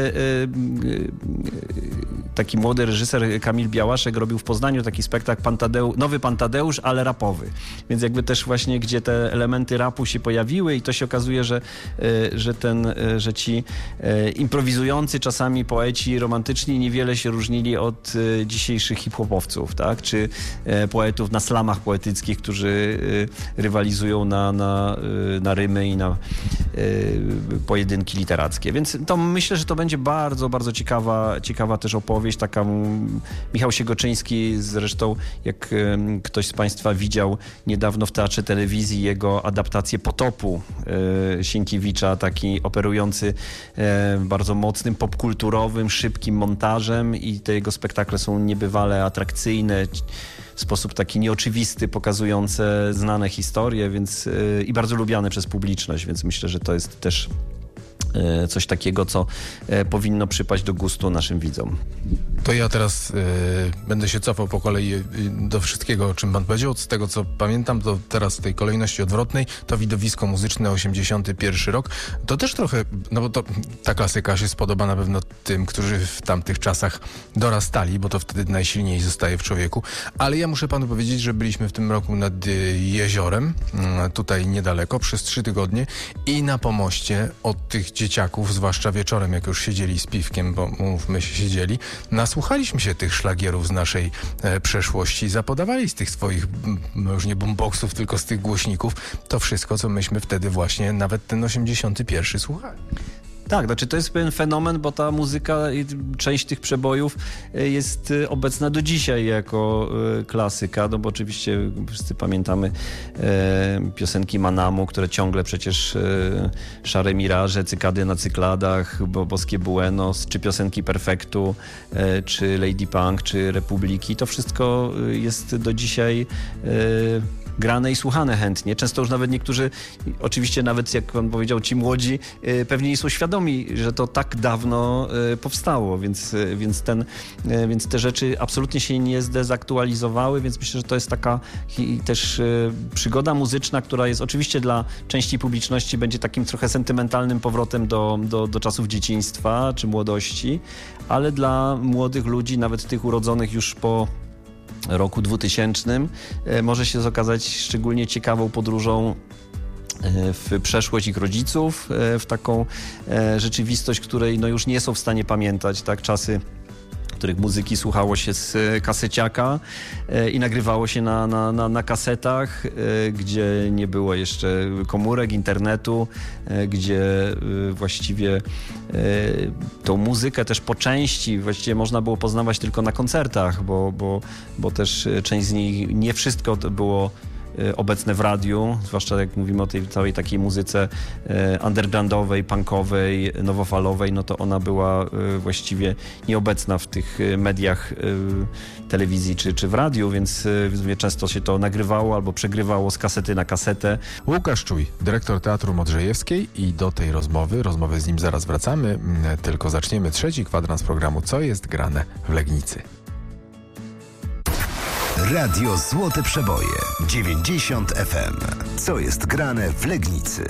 taki młody reżyser Kamil Białaszek robił w Poznaniu taki spektakl Pan Tadeusz, Nowy Pan Tadeusz, ale rapowy. Więc jakby też właśnie, gdzie te elementy rapu się pojawiły i to się okazuje, że, że, ten, że ci improwizujący czasami poeci romantyczni niewiele się różnili od dzisiejszych hip-hopowców, tak? Czy poetów na slamach poetyckich, którzy rywalizują na, na, na rymy i na y, pojedynki literackie. Więc to myślę, że to będzie bardzo, bardzo ciekawa, ciekawa też opowieść. Taka m, Michał Siegoczyński zresztą, jak y, ktoś z Państwa widział niedawno w Teatrze Telewizji jego adaptację Potopu y, Sienkiewicza, taki operujący y, bardzo mocnym, popkulturowym, szybkim montażem i te jego spektakle są niebywale atrakcyjne, w sposób taki nieoczywisty, pokazujące znane historie, więc yy, i bardzo lubiane przez publiczność, więc myślę, że to jest też coś takiego, co powinno przypaść do gustu naszym widzom. To ja teraz y, będę się cofał po kolei y, do wszystkiego, o czym pan powiedział. Z tego, co pamiętam, to teraz w tej kolejności odwrotnej to widowisko muzyczne osiemdziesiąty pierwszy rok. To też trochę, no bo to, ta klasyka się spodoba na pewno tym, którzy w tamtych czasach dorastali, bo to wtedy najsilniej zostaje w człowieku. Ale ja muszę panu powiedzieć, że byliśmy w tym roku nad y, jeziorem, y, tutaj niedaleko, przez trzy tygodnie i na pomoście od tych dzieciaków, zwłaszcza wieczorem, jak już siedzieli z piwkiem, bo mówmy się, siedzieli, nasłuchaliśmy się tych szlagierów z naszej e, przeszłości, zapodawali z tych swoich, no już nie boomboxów, tylko z tych głośników, to wszystko, co myśmy wtedy właśnie, nawet ten osiemdziesiąty pierwszy słuchali. Tak, znaczy to jest pewien fenomen, bo ta muzyka i część tych przebojów jest obecna do dzisiaj jako klasyka, no bo oczywiście wszyscy pamiętamy e, piosenki Manamu, które ciągle przecież e, Szare Miraże, Cykady na cykladach, bo, Boskie Buenos, czy piosenki Perfektu, e, czy Lady Punk, czy Republiki, to wszystko jest do dzisiaj e, grane i słuchane chętnie. Często już nawet niektórzy, oczywiście nawet jak pan powiedział, ci młodzi, y, pewnie nie są świadomi, że to tak dawno y, powstało, więc, y, więc, ten, y, więc te rzeczy absolutnie się nie zdezaktualizowały, więc myślę, że to jest taka hi, też y, przygoda muzyczna, która jest oczywiście dla części publiczności będzie takim trochę sentymentalnym powrotem do, do, do czasów dzieciństwa czy młodości, ale dla młodych ludzi, nawet tych urodzonych już po roku dwutysięcznym może się okazać szczególnie ciekawą podróżą w przeszłość ich rodziców, w taką rzeczywistość, której no już nie są w stanie pamiętać, tak, czasy, których muzyki słuchało się z kaseciaka e, i nagrywało się na, na, na, na kasetach, e, gdzie nie było jeszcze komórek, internetu, e, gdzie e, właściwie e, tą muzykę też po części właściwie można było poznawać tylko na koncertach, bo, bo, bo też część z nich, nie wszystko było obecne w radiu, zwłaszcza jak mówimy o tej całej takiej muzyce undergroundowej, punkowej, nowofalowej, no to ona była właściwie nieobecna w tych mediach telewizji czy, czy w radiu, więc często się to nagrywało albo przegrywało z kasety na kasetę. Łukasz Czuj, dyrektor Teatru Modrzejewskiej i do tej rozmowy, rozmowy z nim zaraz wracamy, tylko zaczniemy trzeci kwadrans programu Co jest grane w Legnicy. Radio Złote Przeboje dziewięćdziesiąt F M. Co jest grane w Legnicy?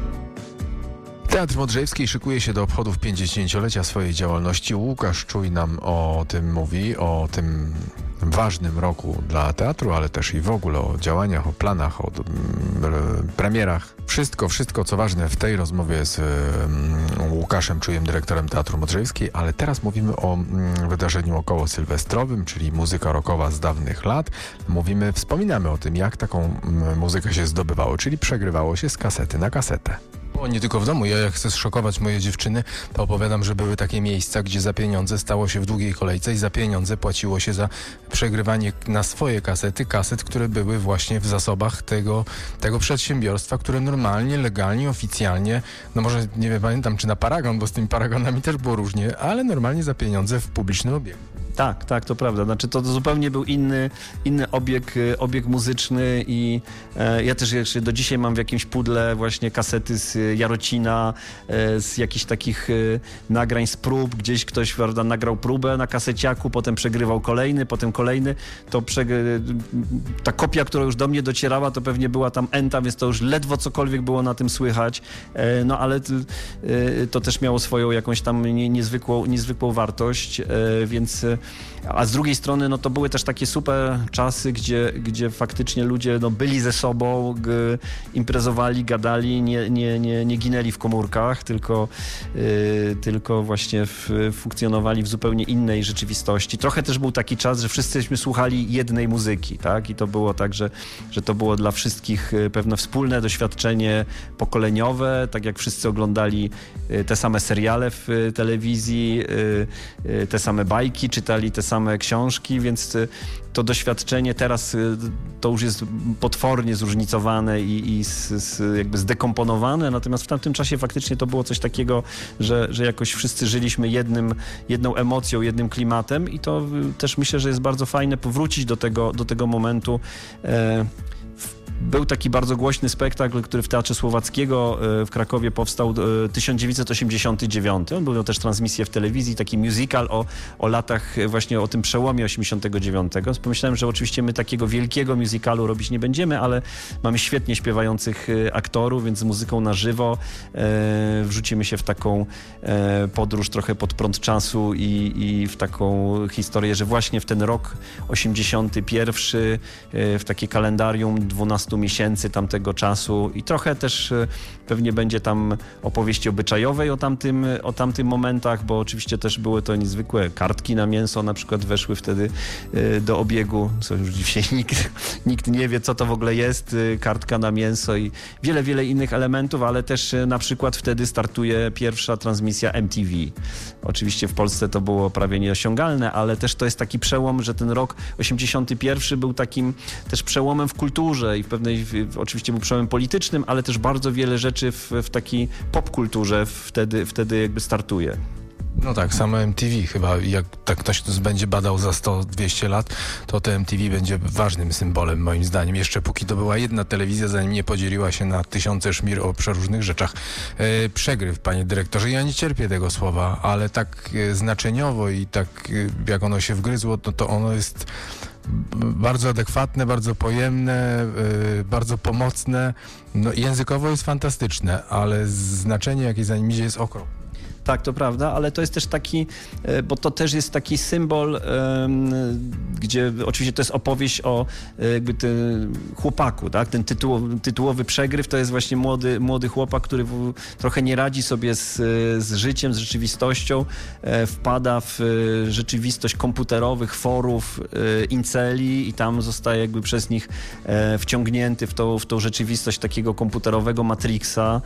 Teatr Modrzejewski szykuje się do obchodów pięćdziesięciolecia swojej działalności. Łukasz Czuj nam o tym mówi, o tym ważnym roku dla teatru, ale też i w ogóle o działaniach, o planach, o mm, premierach. Wszystko, wszystko co ważne w tej rozmowie z mm, Łukaszem Czujem, dyrektorem Teatru Modrzejewskiej, ale teraz mówimy o mm, wydarzeniu około sylwestrowym, czyli muzyka rockowa z dawnych lat. Mówimy, wspominamy o tym, jak taką mm, muzykę się zdobywało, czyli przegrywało się z kasety na kasetę. O, nie tylko w domu. Ja jak chcę zszokować moje dziewczyny, to opowiadam, że były takie miejsca, gdzie za pieniądze stało się w długiej kolejce i za pieniądze płaciło się za przegrywanie na swoje kasety, kaset, które były właśnie w zasobach tego, tego przedsiębiorstwa, które normalnie, legalnie, oficjalnie, no może nie wiem, pamiętam czy na paragon, bo z tymi paragonami też było różnie, ale normalnie za pieniądze w publicznym obiegu. Tak, tak, to prawda. Znaczy to zupełnie był inny, inny obieg, obieg muzyczny i e, ja też jeszcze do dzisiaj mam w jakimś pudle właśnie kasety z Jarocina, e, z jakichś takich e, nagrań z prób. Gdzieś ktoś, prawda, nagrał próbę na kaseciaku, potem przegrywał kolejny, potem kolejny. To przegry... ta kopia, która już do mnie docierała, to pewnie była tam enta, więc to już ledwo cokolwiek było na tym słychać. E, no ale t, e, to też miało swoją jakąś tam nie, niezwykłą, niezwykłą wartość, e, więc a z drugiej strony no to były też takie super czasy, gdzie, gdzie faktycznie ludzie no, byli ze sobą, g, imprezowali, gadali, nie, nie, nie, nie ginęli w komórkach, tylko, y, tylko właśnie w, funkcjonowali w zupełnie innej rzeczywistości. Trochę też był taki czas, że wszyscyśmy słuchali jednej muzyki, tak? I to było tak, że, że to było dla wszystkich pewne wspólne doświadczenie pokoleniowe, tak jak wszyscy oglądali te same seriale w telewizji, te same bajki, czytali te same książki, więc to doświadczenie teraz to już jest potwornie zróżnicowane i, i z, z jakby zdekomponowane, natomiast w tamtym czasie faktycznie to było coś takiego, że, że jakoś wszyscy żyliśmy jednym, jedną emocją, jednym klimatem i to też myślę, że jest bardzo fajne powrócić do tego, do tego momentu e, Był taki bardzo głośny spektakl, który w Teatrze Słowackiego w Krakowie powstał tysiąc dziewięćset osiemdziesiąty dziewiąty. On był miał też transmisję w telewizji, taki musical o, o latach, właśnie o tym przełomie osiemdziesiątego dziewiątego. Pomyślałem, że oczywiście my takiego wielkiego musicalu robić nie będziemy, ale mamy świetnie śpiewających aktorów, więc z muzyką na żywo e, wrzucimy się w taką e, podróż trochę pod prąd czasu i, i w taką historię, że właśnie w ten rok osiemdziesiąty pierwszy e, w takie kalendarium dwunastu miesięcy tamtego czasu i trochę też e, pewnie będzie tam opowieści obyczajowej o tamtym, o tamtym momentach, bo oczywiście też były to niezwykłe kartki na mięso, na przykład weszły wtedy e, do obiegu, co już dzisiaj nikt, nikt nie wie, co to w ogóle jest, e, kartka na mięso i wiele, wiele innych elementów, ale też e, na przykład wtedy startuje pierwsza transmisja M T V. Oczywiście w Polsce to było prawie nieosiągalne, ale też to jest taki przełom, że ten rok osiemdziesiąty pierwszy był takim też przełomem w kulturze i w pewnej, w, oczywiście był przełomem politycznym, ale też bardzo wiele rzeczy w, w takiej popkulturze wtedy, wtedy jakby startuje. No tak, samo M T V chyba, jak tak ktoś będzie badał za sto dwieście lat, to to M T V będzie ważnym symbolem moim zdaniem. Jeszcze póki to była jedna telewizja, zanim nie podzieliła się na tysiące szmir o przeróżnych rzeczach. E, przegryw, panie dyrektorze, ja nie cierpię tego słowa, ale tak e, znaczeniowo i tak e, jak ono się wgryzło, to, to ono jest bardzo adekwatne, bardzo pojemne, yy, bardzo pomocne. No, językowo jest fantastyczne, ale znaczenie, jakie za nim idzie, jest okropne. Tak, to prawda, ale to jest też taki, bo to też jest taki symbol, gdzie oczywiście to jest opowieść o jakby tym chłopaku, tak? Ten tytułowy, tytułowy przegryw to jest właśnie młody, młody chłopak, który w, trochę nie radzi sobie z, z życiem, z rzeczywistością, wpada w rzeczywistość komputerowych, forów, inceli i tam zostaje jakby przez nich wciągnięty w tą, w tą rzeczywistość takiego komputerowego Matrixa,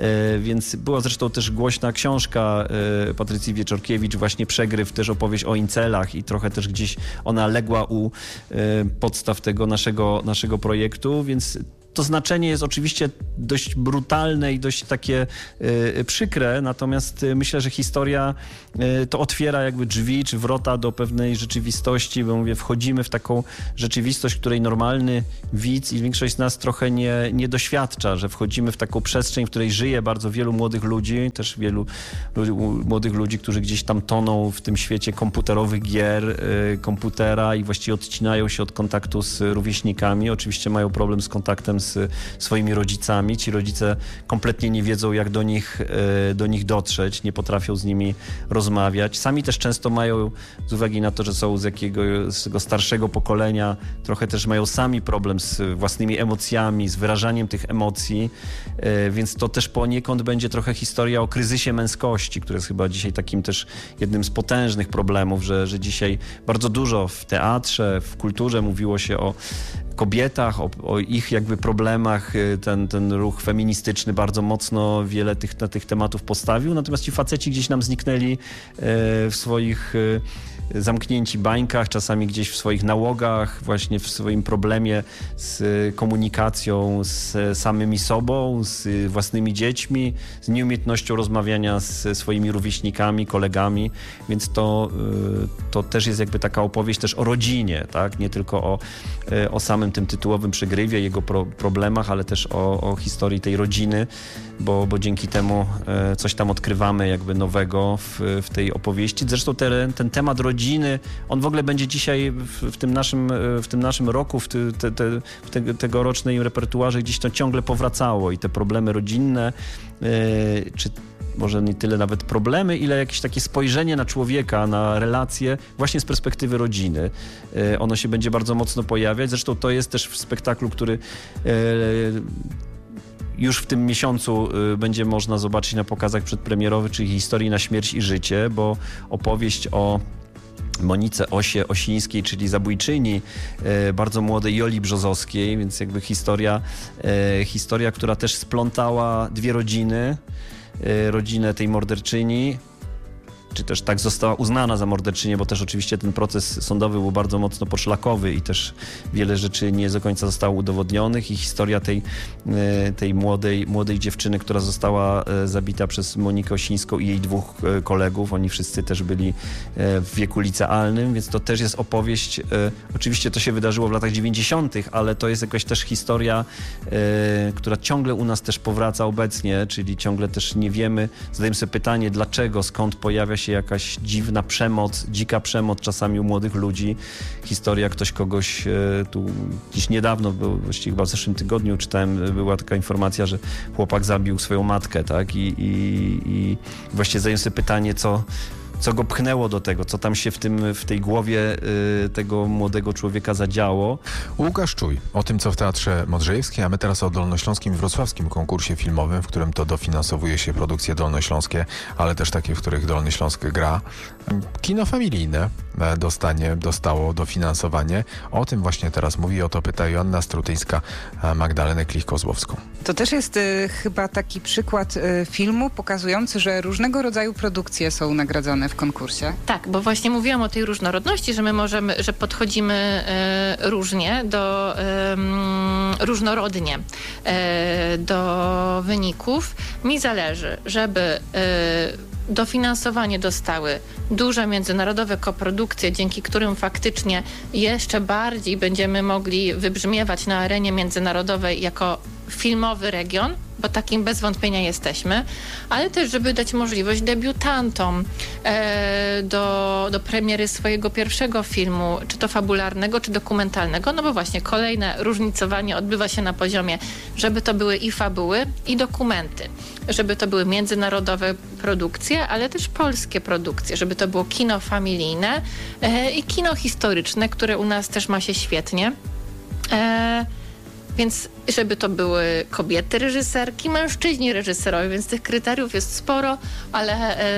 więc była zresztą też głośna książka Patrycji Wieczorkiewicz, właśnie Przegryw, też opowieść o incelach i trochę też gdzieś ona legła u podstaw tego naszego, naszego projektu, więc to znaczenie jest oczywiście dość brutalne i dość takie y, przykre, natomiast y, myślę, że historia y, to otwiera jakby drzwi czy wrota do pewnej rzeczywistości, bo mówię, wchodzimy w taką rzeczywistość, której normalny widz i większość z nas trochę nie, nie doświadcza, że wchodzimy w taką przestrzeń, w której żyje bardzo wielu młodych ludzi, też wielu ludzi, młodych ludzi, którzy gdzieś tam toną w tym świecie komputerowych gier, y, komputera i właściwie odcinają się od kontaktu z rówieśnikami. Oczywiście mają problem z kontaktem z z swoimi rodzicami. Ci rodzice kompletnie nie wiedzą, jak do nich, do nich dotrzeć, nie potrafią z nimi rozmawiać. Sami też często mają, z uwagi na to, że są z jakiegoś z tego starszego pokolenia, trochę też mają sami problem z własnymi emocjami, z wyrażaniem tych emocji, więc to też poniekąd będzie trochę historia o kryzysie męskości, który jest chyba dzisiaj takim też jednym z potężnych problemów, że, że dzisiaj bardzo dużo w teatrze, w kulturze mówiło się o kobietach, o, o ich jakby problemach. Ten, ten ruch feministyczny bardzo mocno wiele tych, tych tematów postawił, natomiast ci faceci gdzieś nam zniknęli w swoich zamknięci bańkach, czasami gdzieś w swoich nałogach, właśnie w swoim problemie z komunikacją z samymi sobą, z własnymi dziećmi, z nieumiejętnością rozmawiania ze swoimi rówieśnikami, kolegami, więc to, to też jest jakby taka opowieść też o rodzinie, tak? Nie tylko o, o samym tym tytułowym przegrywie, jego pro, problemach, ale też o, o historii tej rodziny, bo, bo dzięki temu coś tam odkrywamy jakby nowego w, w tej opowieści. Zresztą te, ten temat rodziny, on w ogóle będzie dzisiaj w, w tym naszym, w tym naszym roku, w, te, te, w te, tegorocznej repertuarze gdzieś to ciągle powracało i te problemy rodzinne, yy, czy może nie tyle nawet problemy, ile jakieś takie spojrzenie na człowieka, na relacje właśnie z perspektywy rodziny. Yy, ono się będzie bardzo mocno pojawiać. Zresztą to jest też w spektaklu, który yy, już w tym miesiącu y, będzie można zobaczyć na pokazach przedpremierowych, czyli Historii na śmierć i życie, bo opowieść o Monice Osie Osińskiej, czyli zabójczyni, y, bardzo młodej Joli Brzozowskiej, więc jakby historia, y, historia, która też splątała dwie rodziny, y, rodzinę tej morderczyni, czy też tak została uznana za morderczynię, bo też oczywiście ten proces sądowy był bardzo mocno poszlakowy i też wiele rzeczy nie do końca zostało udowodnionych i historia tej, tej młodej, młodej dziewczyny, która została zabita przez Monikę Osińską i jej dwóch kolegów. Oni wszyscy też byli w wieku licealnym, więc to też jest opowieść. Oczywiście to się wydarzyło w latach dziewięćdziesiątych, ale to jest jakaś też historia, która ciągle u nas też powraca obecnie, czyli ciągle też nie wiemy, zadajemy sobie pytanie, dlaczego, skąd pojawia się jakaś dziwna przemoc, dzika przemoc czasami u młodych ludzi. Historia, ktoś kogoś tu dziś niedawno, bo właściwie chyba w zeszłym tygodniu czytałem, była taka informacja, że chłopak zabił swoją matkę, tak? I, i, i właściwie zadaję sobie pytanie, co, co go pchnęło do tego, co tam się w, tym, w tej głowie y, tego młodego człowieka zadziało. Łukasz Czuj o tym, co w Teatrze Modrzejewskim, a my teraz o dolnośląskim i wrocławskim konkursie filmowym, w którym to dofinansowuje się produkcje dolnośląskie, ale też takie, w których Dolny Śląsk gra. Kino familijne dostanie, dostało dofinansowanie. O tym właśnie teraz mówi, o to pyta Joanna Strutyńska, Magdalenę Klich-Kozłowską. To też jest y, chyba taki przykład y, filmu pokazujący, że różnego rodzaju produkcje są nagradzane w konkursie. Tak, bo właśnie mówiłam o tej różnorodności, że my możemy, że podchodzimy e, różnie, do, e, różnorodnie e, do wyników. Mi zależy, żeby e, dofinansowanie dostały duże międzynarodowe koprodukcje, dzięki którym faktycznie jeszcze bardziej będziemy mogli wybrzmiewać na arenie międzynarodowej jako filmowy region, bo takim bez wątpienia jesteśmy, ale też, żeby dać możliwość debiutantom e, do, do premiery swojego pierwszego filmu, czy to fabularnego, czy dokumentalnego, no bo właśnie kolejne różnicowanie odbywa się na poziomie, żeby to były i fabuły, i dokumenty, żeby to były międzynarodowe produkcje, ale też polskie produkcje, żeby to było kino familijne e, i kino historyczne, które u nas też ma się świetnie. E, Więc żeby to były kobiety reżyserki, mężczyźni reżyserowie, więc tych kryteriów jest sporo, ale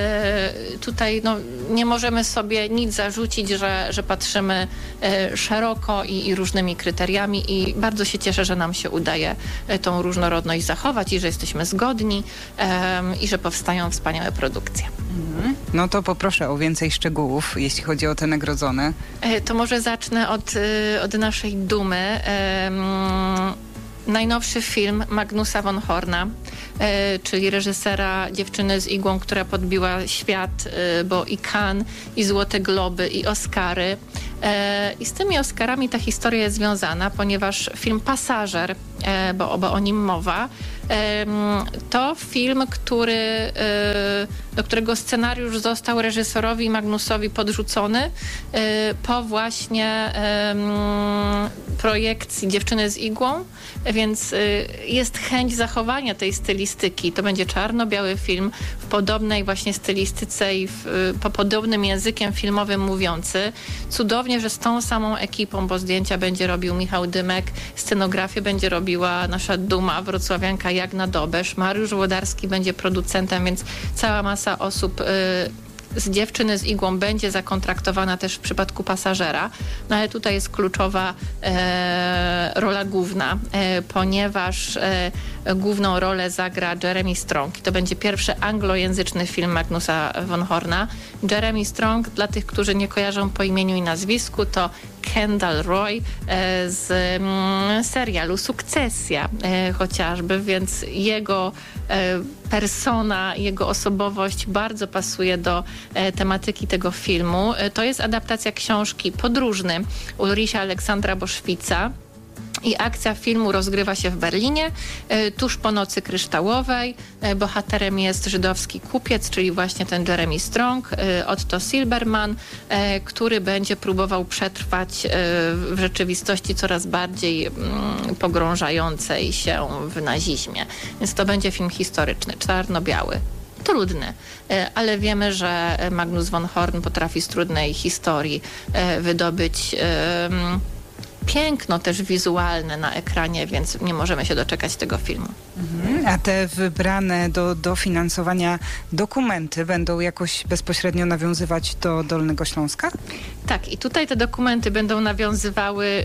e, tutaj no, nie możemy sobie nic zarzucić, że, że patrzymy e, szeroko i, i różnymi kryteriami i bardzo się cieszę, że nam się udaje e, tą różnorodność zachować i że jesteśmy zgodni e, i że powstają wspaniałe produkcje. Mhm. No to poproszę o więcej szczegółów, jeśli chodzi o te nagrodzone. E, to może zacznę od, e, od naszej dumy. E, Najnowszy film Magnusa von Horna, e, czyli reżysera Dziewczyny z igłą, która podbiła świat, e, bo i Cannes, i Złote Globy, i Oscary. E, I z tymi Oscarami ta historia jest związana, ponieważ film Pasażer, e, bo, bo o nim mowa, e, to film, który, e, do którego scenariusz został reżyserowi Magnusowi podrzucony e, po właśnie e, projekcji Dziewczyny z igłą, więc e, jest chęć zachowania tej stylistyki. To będzie czarno-biały film w podobnej właśnie stylistyce i w, po podobnym językiem filmowym mówiący. Cudownie, że z tą samą ekipą, bo zdjęcia będzie robił Michał Dymek, scenografię będzie robiła nasza duma, wrocławianka Jagna Dobesz, Mariusz Włodarski będzie producentem, więc cała masa osób y, z Dziewczyny z igłą będzie zakontraktowana też w przypadku Pasażera, no ale tutaj jest kluczowa e, rola główna, e, ponieważ e, główną rolę zagra Jeremy Strong. I to będzie pierwszy anglojęzyczny film Magnusa von Horna. Jeremy Strong, dla tych, którzy nie kojarzą po imieniu i nazwisku, to Kendall Roy e, z mm, serialu Sukcesja e, chociażby, więc jego e, persona, jego osobowość bardzo pasuje do e, tematyki tego filmu. E, to jest adaptacja książki Podróżny Ulricha Aleksandra Boszwica. I akcja filmu rozgrywa się w Berlinie, e, tuż po Nocy Kryształowej. E, bohaterem jest żydowski kupiec, czyli właśnie ten Jeremy Strong, e, Otto Silberman, e, który będzie próbował przetrwać e, w rzeczywistości coraz bardziej mm, pogrążającej się w nazizmie. Więc to będzie film historyczny, czarno-biały. Trudny, e, ale wiemy, że Magnus von Horn potrafi z trudnej historii e, wydobyć e, piękno też wizualne na ekranie, więc nie możemy się doczekać tego filmu. Mhm. A te wybrane do dofinansowania dokumenty będą jakoś bezpośrednio nawiązywać do Dolnego Śląska? Tak, i tutaj te dokumenty będą nawiązywały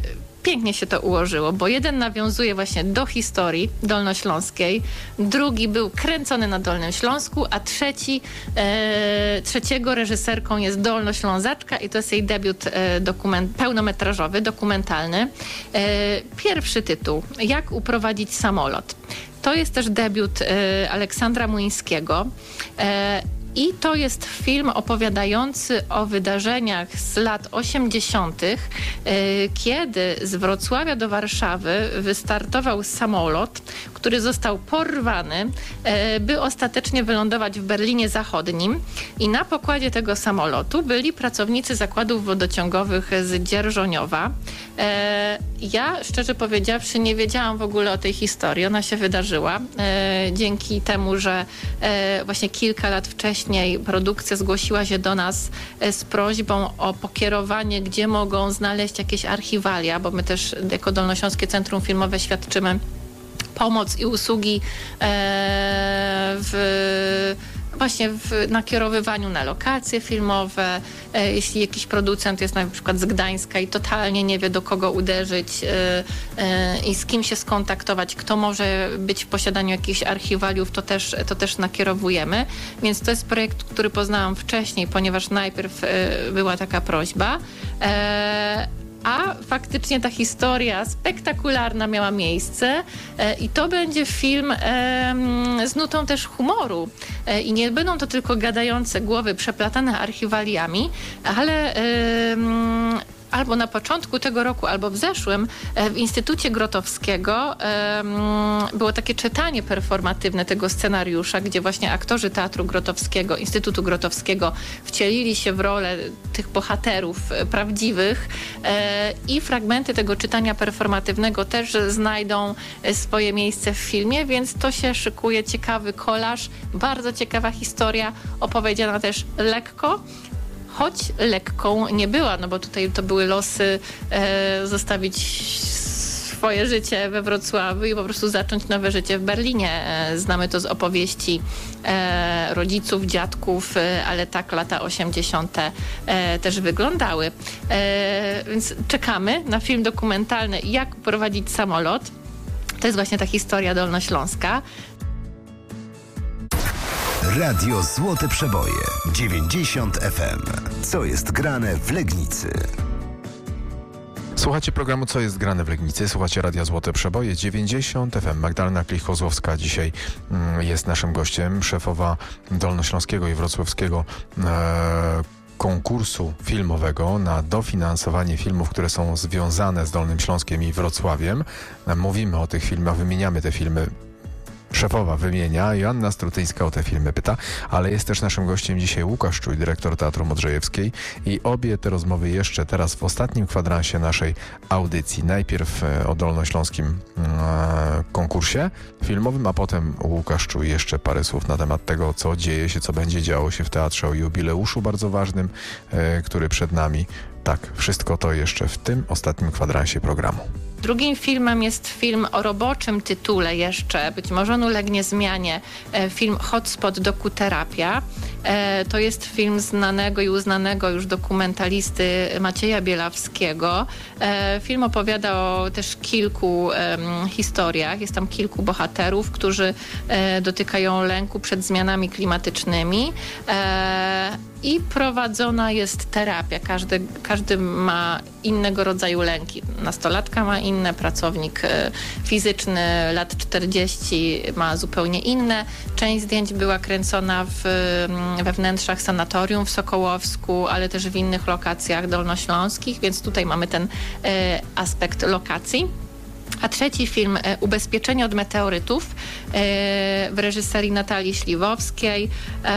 pięknie się to ułożyło, bo jeden nawiązuje właśnie do historii dolnośląskiej, drugi był kręcony na Dolnym Śląsku, a trzeci, e, trzeciego reżyserką jest Dolnoślązaczka i to jest jej debiut e, dokument, pełnometrażowy, dokumentalny. E, pierwszy tytuł, Jak uprowadzić samolot. To jest też debiut e, Aleksandra Młyńskiego. E, I to jest film opowiadający o wydarzeniach z lat osiemdziesiątych, kiedy z Wrocławia do Warszawy wystartował samolot, który został porwany, by ostatecznie wylądować w Berlinie Zachodnim. I na pokładzie tego samolotu byli pracownicy zakładów wodociągowych z Dzierżoniowa. Ja, szczerze powiedziawszy, nie wiedziałam w ogóle o tej historii. Ona się wydarzyła dzięki temu, że właśnie kilka lat wcześniej produkcja zgłosiła się do nas z prośbą o pokierowanie, gdzie mogą znaleźć jakieś archiwalia, bo my też jako Dolnośląskie Centrum Filmowe świadczymy pomoc i usługi w właśnie w nakierowywaniu na lokacje filmowe. E, jeśli jakiś producent jest na przykład z Gdańska i totalnie nie wie, do kogo uderzyć e, e, i z kim się skontaktować, kto może być w posiadaniu jakichś archiwaliów, to też, to też nakierowujemy. Więc to jest projekt, który poznałam wcześniej, ponieważ najpierw e, była taka prośba. E, A faktycznie ta historia spektakularna miała miejsce e, i to będzie film e, z nutą też humoru. E, I nie będą to tylko gadające głowy przeplatane archiwaliami, ale e, albo na początku tego roku, albo w zeszłym w Instytucie Grotowskiego było takie czytanie performatywne tego scenariusza, gdzie właśnie aktorzy Teatru Grotowskiego, Instytutu Grotowskiego wcielili się w rolę tych bohaterów prawdziwych i fragmenty tego czytania performatywnego też znajdą swoje miejsce w filmie, więc to się szykuje ciekawy kolaż, bardzo ciekawa historia, opowiedziana też lekko, choć lekką nie była, no bo tutaj to były losy e, zostawić swoje życie we Wrocławiu i po prostu zacząć nowe życie w Berlinie. E, znamy to z opowieści e, rodziców, dziadków, e, ale tak lata osiemdziesiąte e, też wyglądały. E, więc czekamy na film dokumentalny Jak prowadzić samolot. To jest właśnie ta historia dolnośląska. Radio Złote Przeboje dziewięćdziesiąt F M. Co jest grane w Legnicy? Słuchacie programu Co jest grane w Legnicy, słuchacie Radia Złote Przeboje dziewięćdziesiąt F M. Magdalena Klich-Kozłowska dzisiaj mm, jest naszym gościem, szefowa Dolnośląskiego i Wrocławskiego e, konkursu filmowego na dofinansowanie filmów, które są związane z Dolnym Śląskiem i Wrocławiem. Mówimy o tych filmach, wymieniamy te filmy. Szefowa wymienia, Joanna Strutyńska o te filmy pyta, ale jest też naszym gościem dzisiaj Łukasz Czuj, dyrektor Teatru Modrzejewskiej i obie te rozmowy jeszcze teraz w ostatnim kwadransie naszej audycji. Najpierw o dolnośląskim e, konkursie filmowym, a potem Łukasz Czuj jeszcze parę słów na temat tego, co dzieje się, co będzie działo się w teatrze, o jubileuszu bardzo ważnym, e, który przed nami. Tak, wszystko to jeszcze w tym ostatnim kwadransie programu. Drugim filmem jest film o roboczym tytule jeszcze, być może on ulegnie zmianie, film Hotspot Dokuterapia. To jest film znanego i uznanego już dokumentalisty Macieja Bielawskiego. Film opowiada o też kilku historiach. Jest tam kilku bohaterów, którzy dotykają lęku przed zmianami klimatycznymi. I prowadzona jest terapia. Każdy, każdy ma innego rodzaju lęki. Nastolatka ma inne, pracownik fizyczny lat czterdzieści ma zupełnie inne. Część zdjęć była kręcona w, we wnętrzach sanatorium w Sokołowsku, ale też w innych lokacjach dolnośląskich, więc tutaj mamy ten e, aspekt lokacji. A trzeci film, Ubezpieczenie od meteorytów, w reżyserii Natalii Śliwowskiej.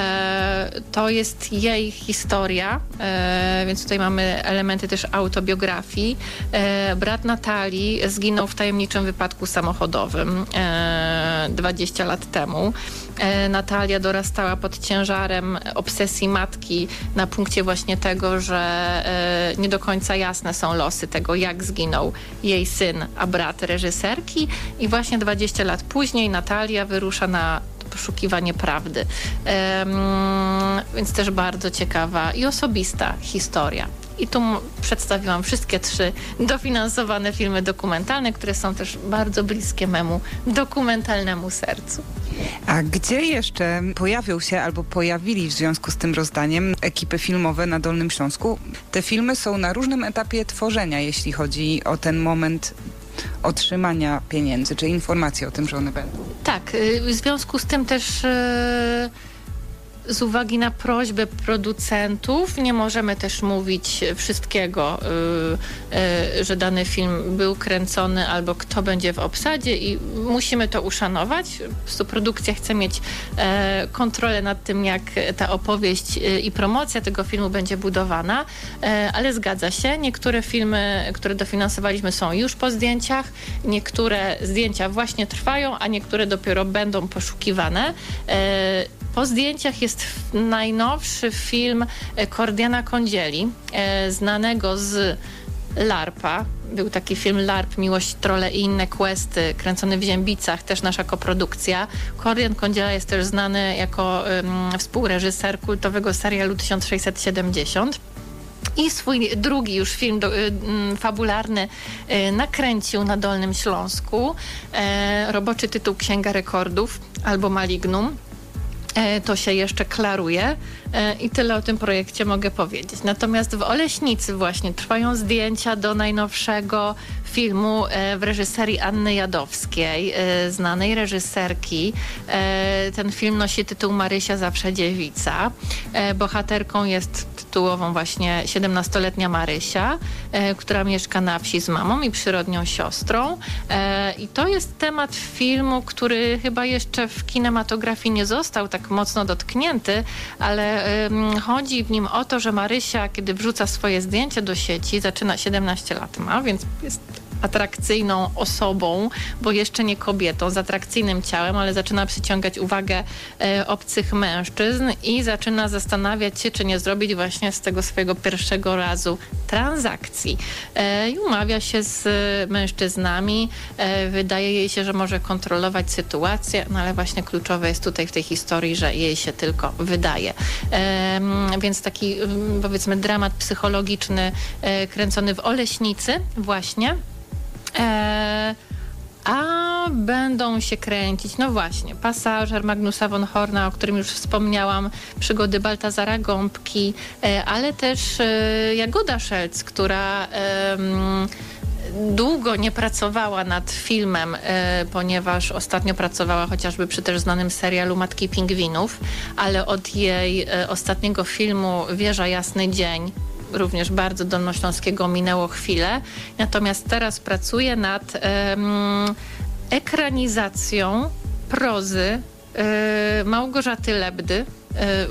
To jest jej historia, więc tutaj mamy elementy też autobiografii. Brat Natalii zginął w tajemniczym wypadku samochodowym dwadzieścia lat temu. Natalia dorastała pod ciężarem obsesji matki na punkcie właśnie tego, że nie do końca jasne są losy tego, jak zginął jej syn, a brat reżyserki. I właśnie dwadzieścia lat później Natalia wyrusza na poszukiwanie prawdy. Um, więc też bardzo ciekawa i osobista historia. I tu m- przedstawiłam wszystkie trzy dofinansowane filmy dokumentalne, które są też bardzo bliskie memu dokumentalnemu sercu. A gdzie jeszcze pojawią się albo pojawili w związku z tym rozdaniem ekipy filmowe na Dolnym Śląsku? Te filmy są na różnym etapie tworzenia, jeśli chodzi o ten moment otrzymania pieniędzy, czy informacji o tym, że one będą. Tak, w związku z tym też e, z uwagi na prośbę producentów nie możemy też mówić wszystkiego, e, e, że dany film był kręcony albo kto będzie w obsadzie i musimy to uszanować. Po prostu produkcja chce mieć e, kontrolę nad tym, jak ta opowieść e, i promocja tego filmu będzie budowana, e, ale zgadza się, niektóre filmy, które dofinansowaliśmy, są już po zdjęciach, niektóre zdjęcia właśnie trwają, a niektóre dopiero będą poszukiwane. E, Po zdjęciach jest najnowszy film Kordiana Kądzieli, e, znanego z larpa. Był taki film Larp, Miłość, Trolle i inne questy, kręcony w Ziębicach, też nasza koprodukcja. Kordian Kądziela jest też znany jako um, współreżyser kultowego serialu tysiąc sześćset siedemdziesiąt. I swój drugi już film do, y, y, fabularny y, nakręcił na Dolnym Śląsku. E, roboczy tytuł Księga Rekordów albo Malignum. To się jeszcze klaruje i tyle o tym projekcie mogę powiedzieć. Natomiast w Oleśnicy właśnie trwają zdjęcia do najnowszego filmu w reżyserii Anny Jadowskiej, znanej reżyserki. Ten film nosi tytuł Marysia zawsze dziewica. Bohaterką jest tytułową właśnie siedemnastoletnia Marysia, która mieszka na wsi z mamą i przyrodnią siostrą. I to jest temat filmu, który chyba jeszcze w kinematografii nie został tak mocno dotknięty, ale um, chodzi w nim o to, że Marysia, kiedy wrzuca swoje zdjęcia do sieci, zaczyna siedemnaście lat ma, więc jest atrakcyjną osobą, bo jeszcze nie kobietą, z atrakcyjnym ciałem, ale zaczyna przyciągać uwagę e, obcych mężczyzn i zaczyna zastanawiać się, czy nie zrobić właśnie z tego swojego pierwszego razu transakcji. E, I umawia się z mężczyznami. E, wydaje jej się, że może kontrolować sytuację, no ale właśnie kluczowe jest tutaj w tej historii, że jej się tylko wydaje. E, więc taki, powiedzmy, dramat psychologiczny e, kręcony w Oleśnicy właśnie. E, a będą się kręcić, no właśnie, Pasażer Magnusa von Horna, o którym już wspomniałam, Przygody Baltazara Gąbki, e, ale też e, Jagoda Szelc, która e, długo nie pracowała nad filmem, e, ponieważ ostatnio pracowała chociażby przy też znanym serialu Matki Pingwinów, ale od jej e, ostatniego filmu Wieża Jasny Dzień, również bardzo dolnośląskiego, minęło chwilę. Natomiast teraz pracuję nad um, ekranizacją prozy y, Małgorzaty Lebdy, y,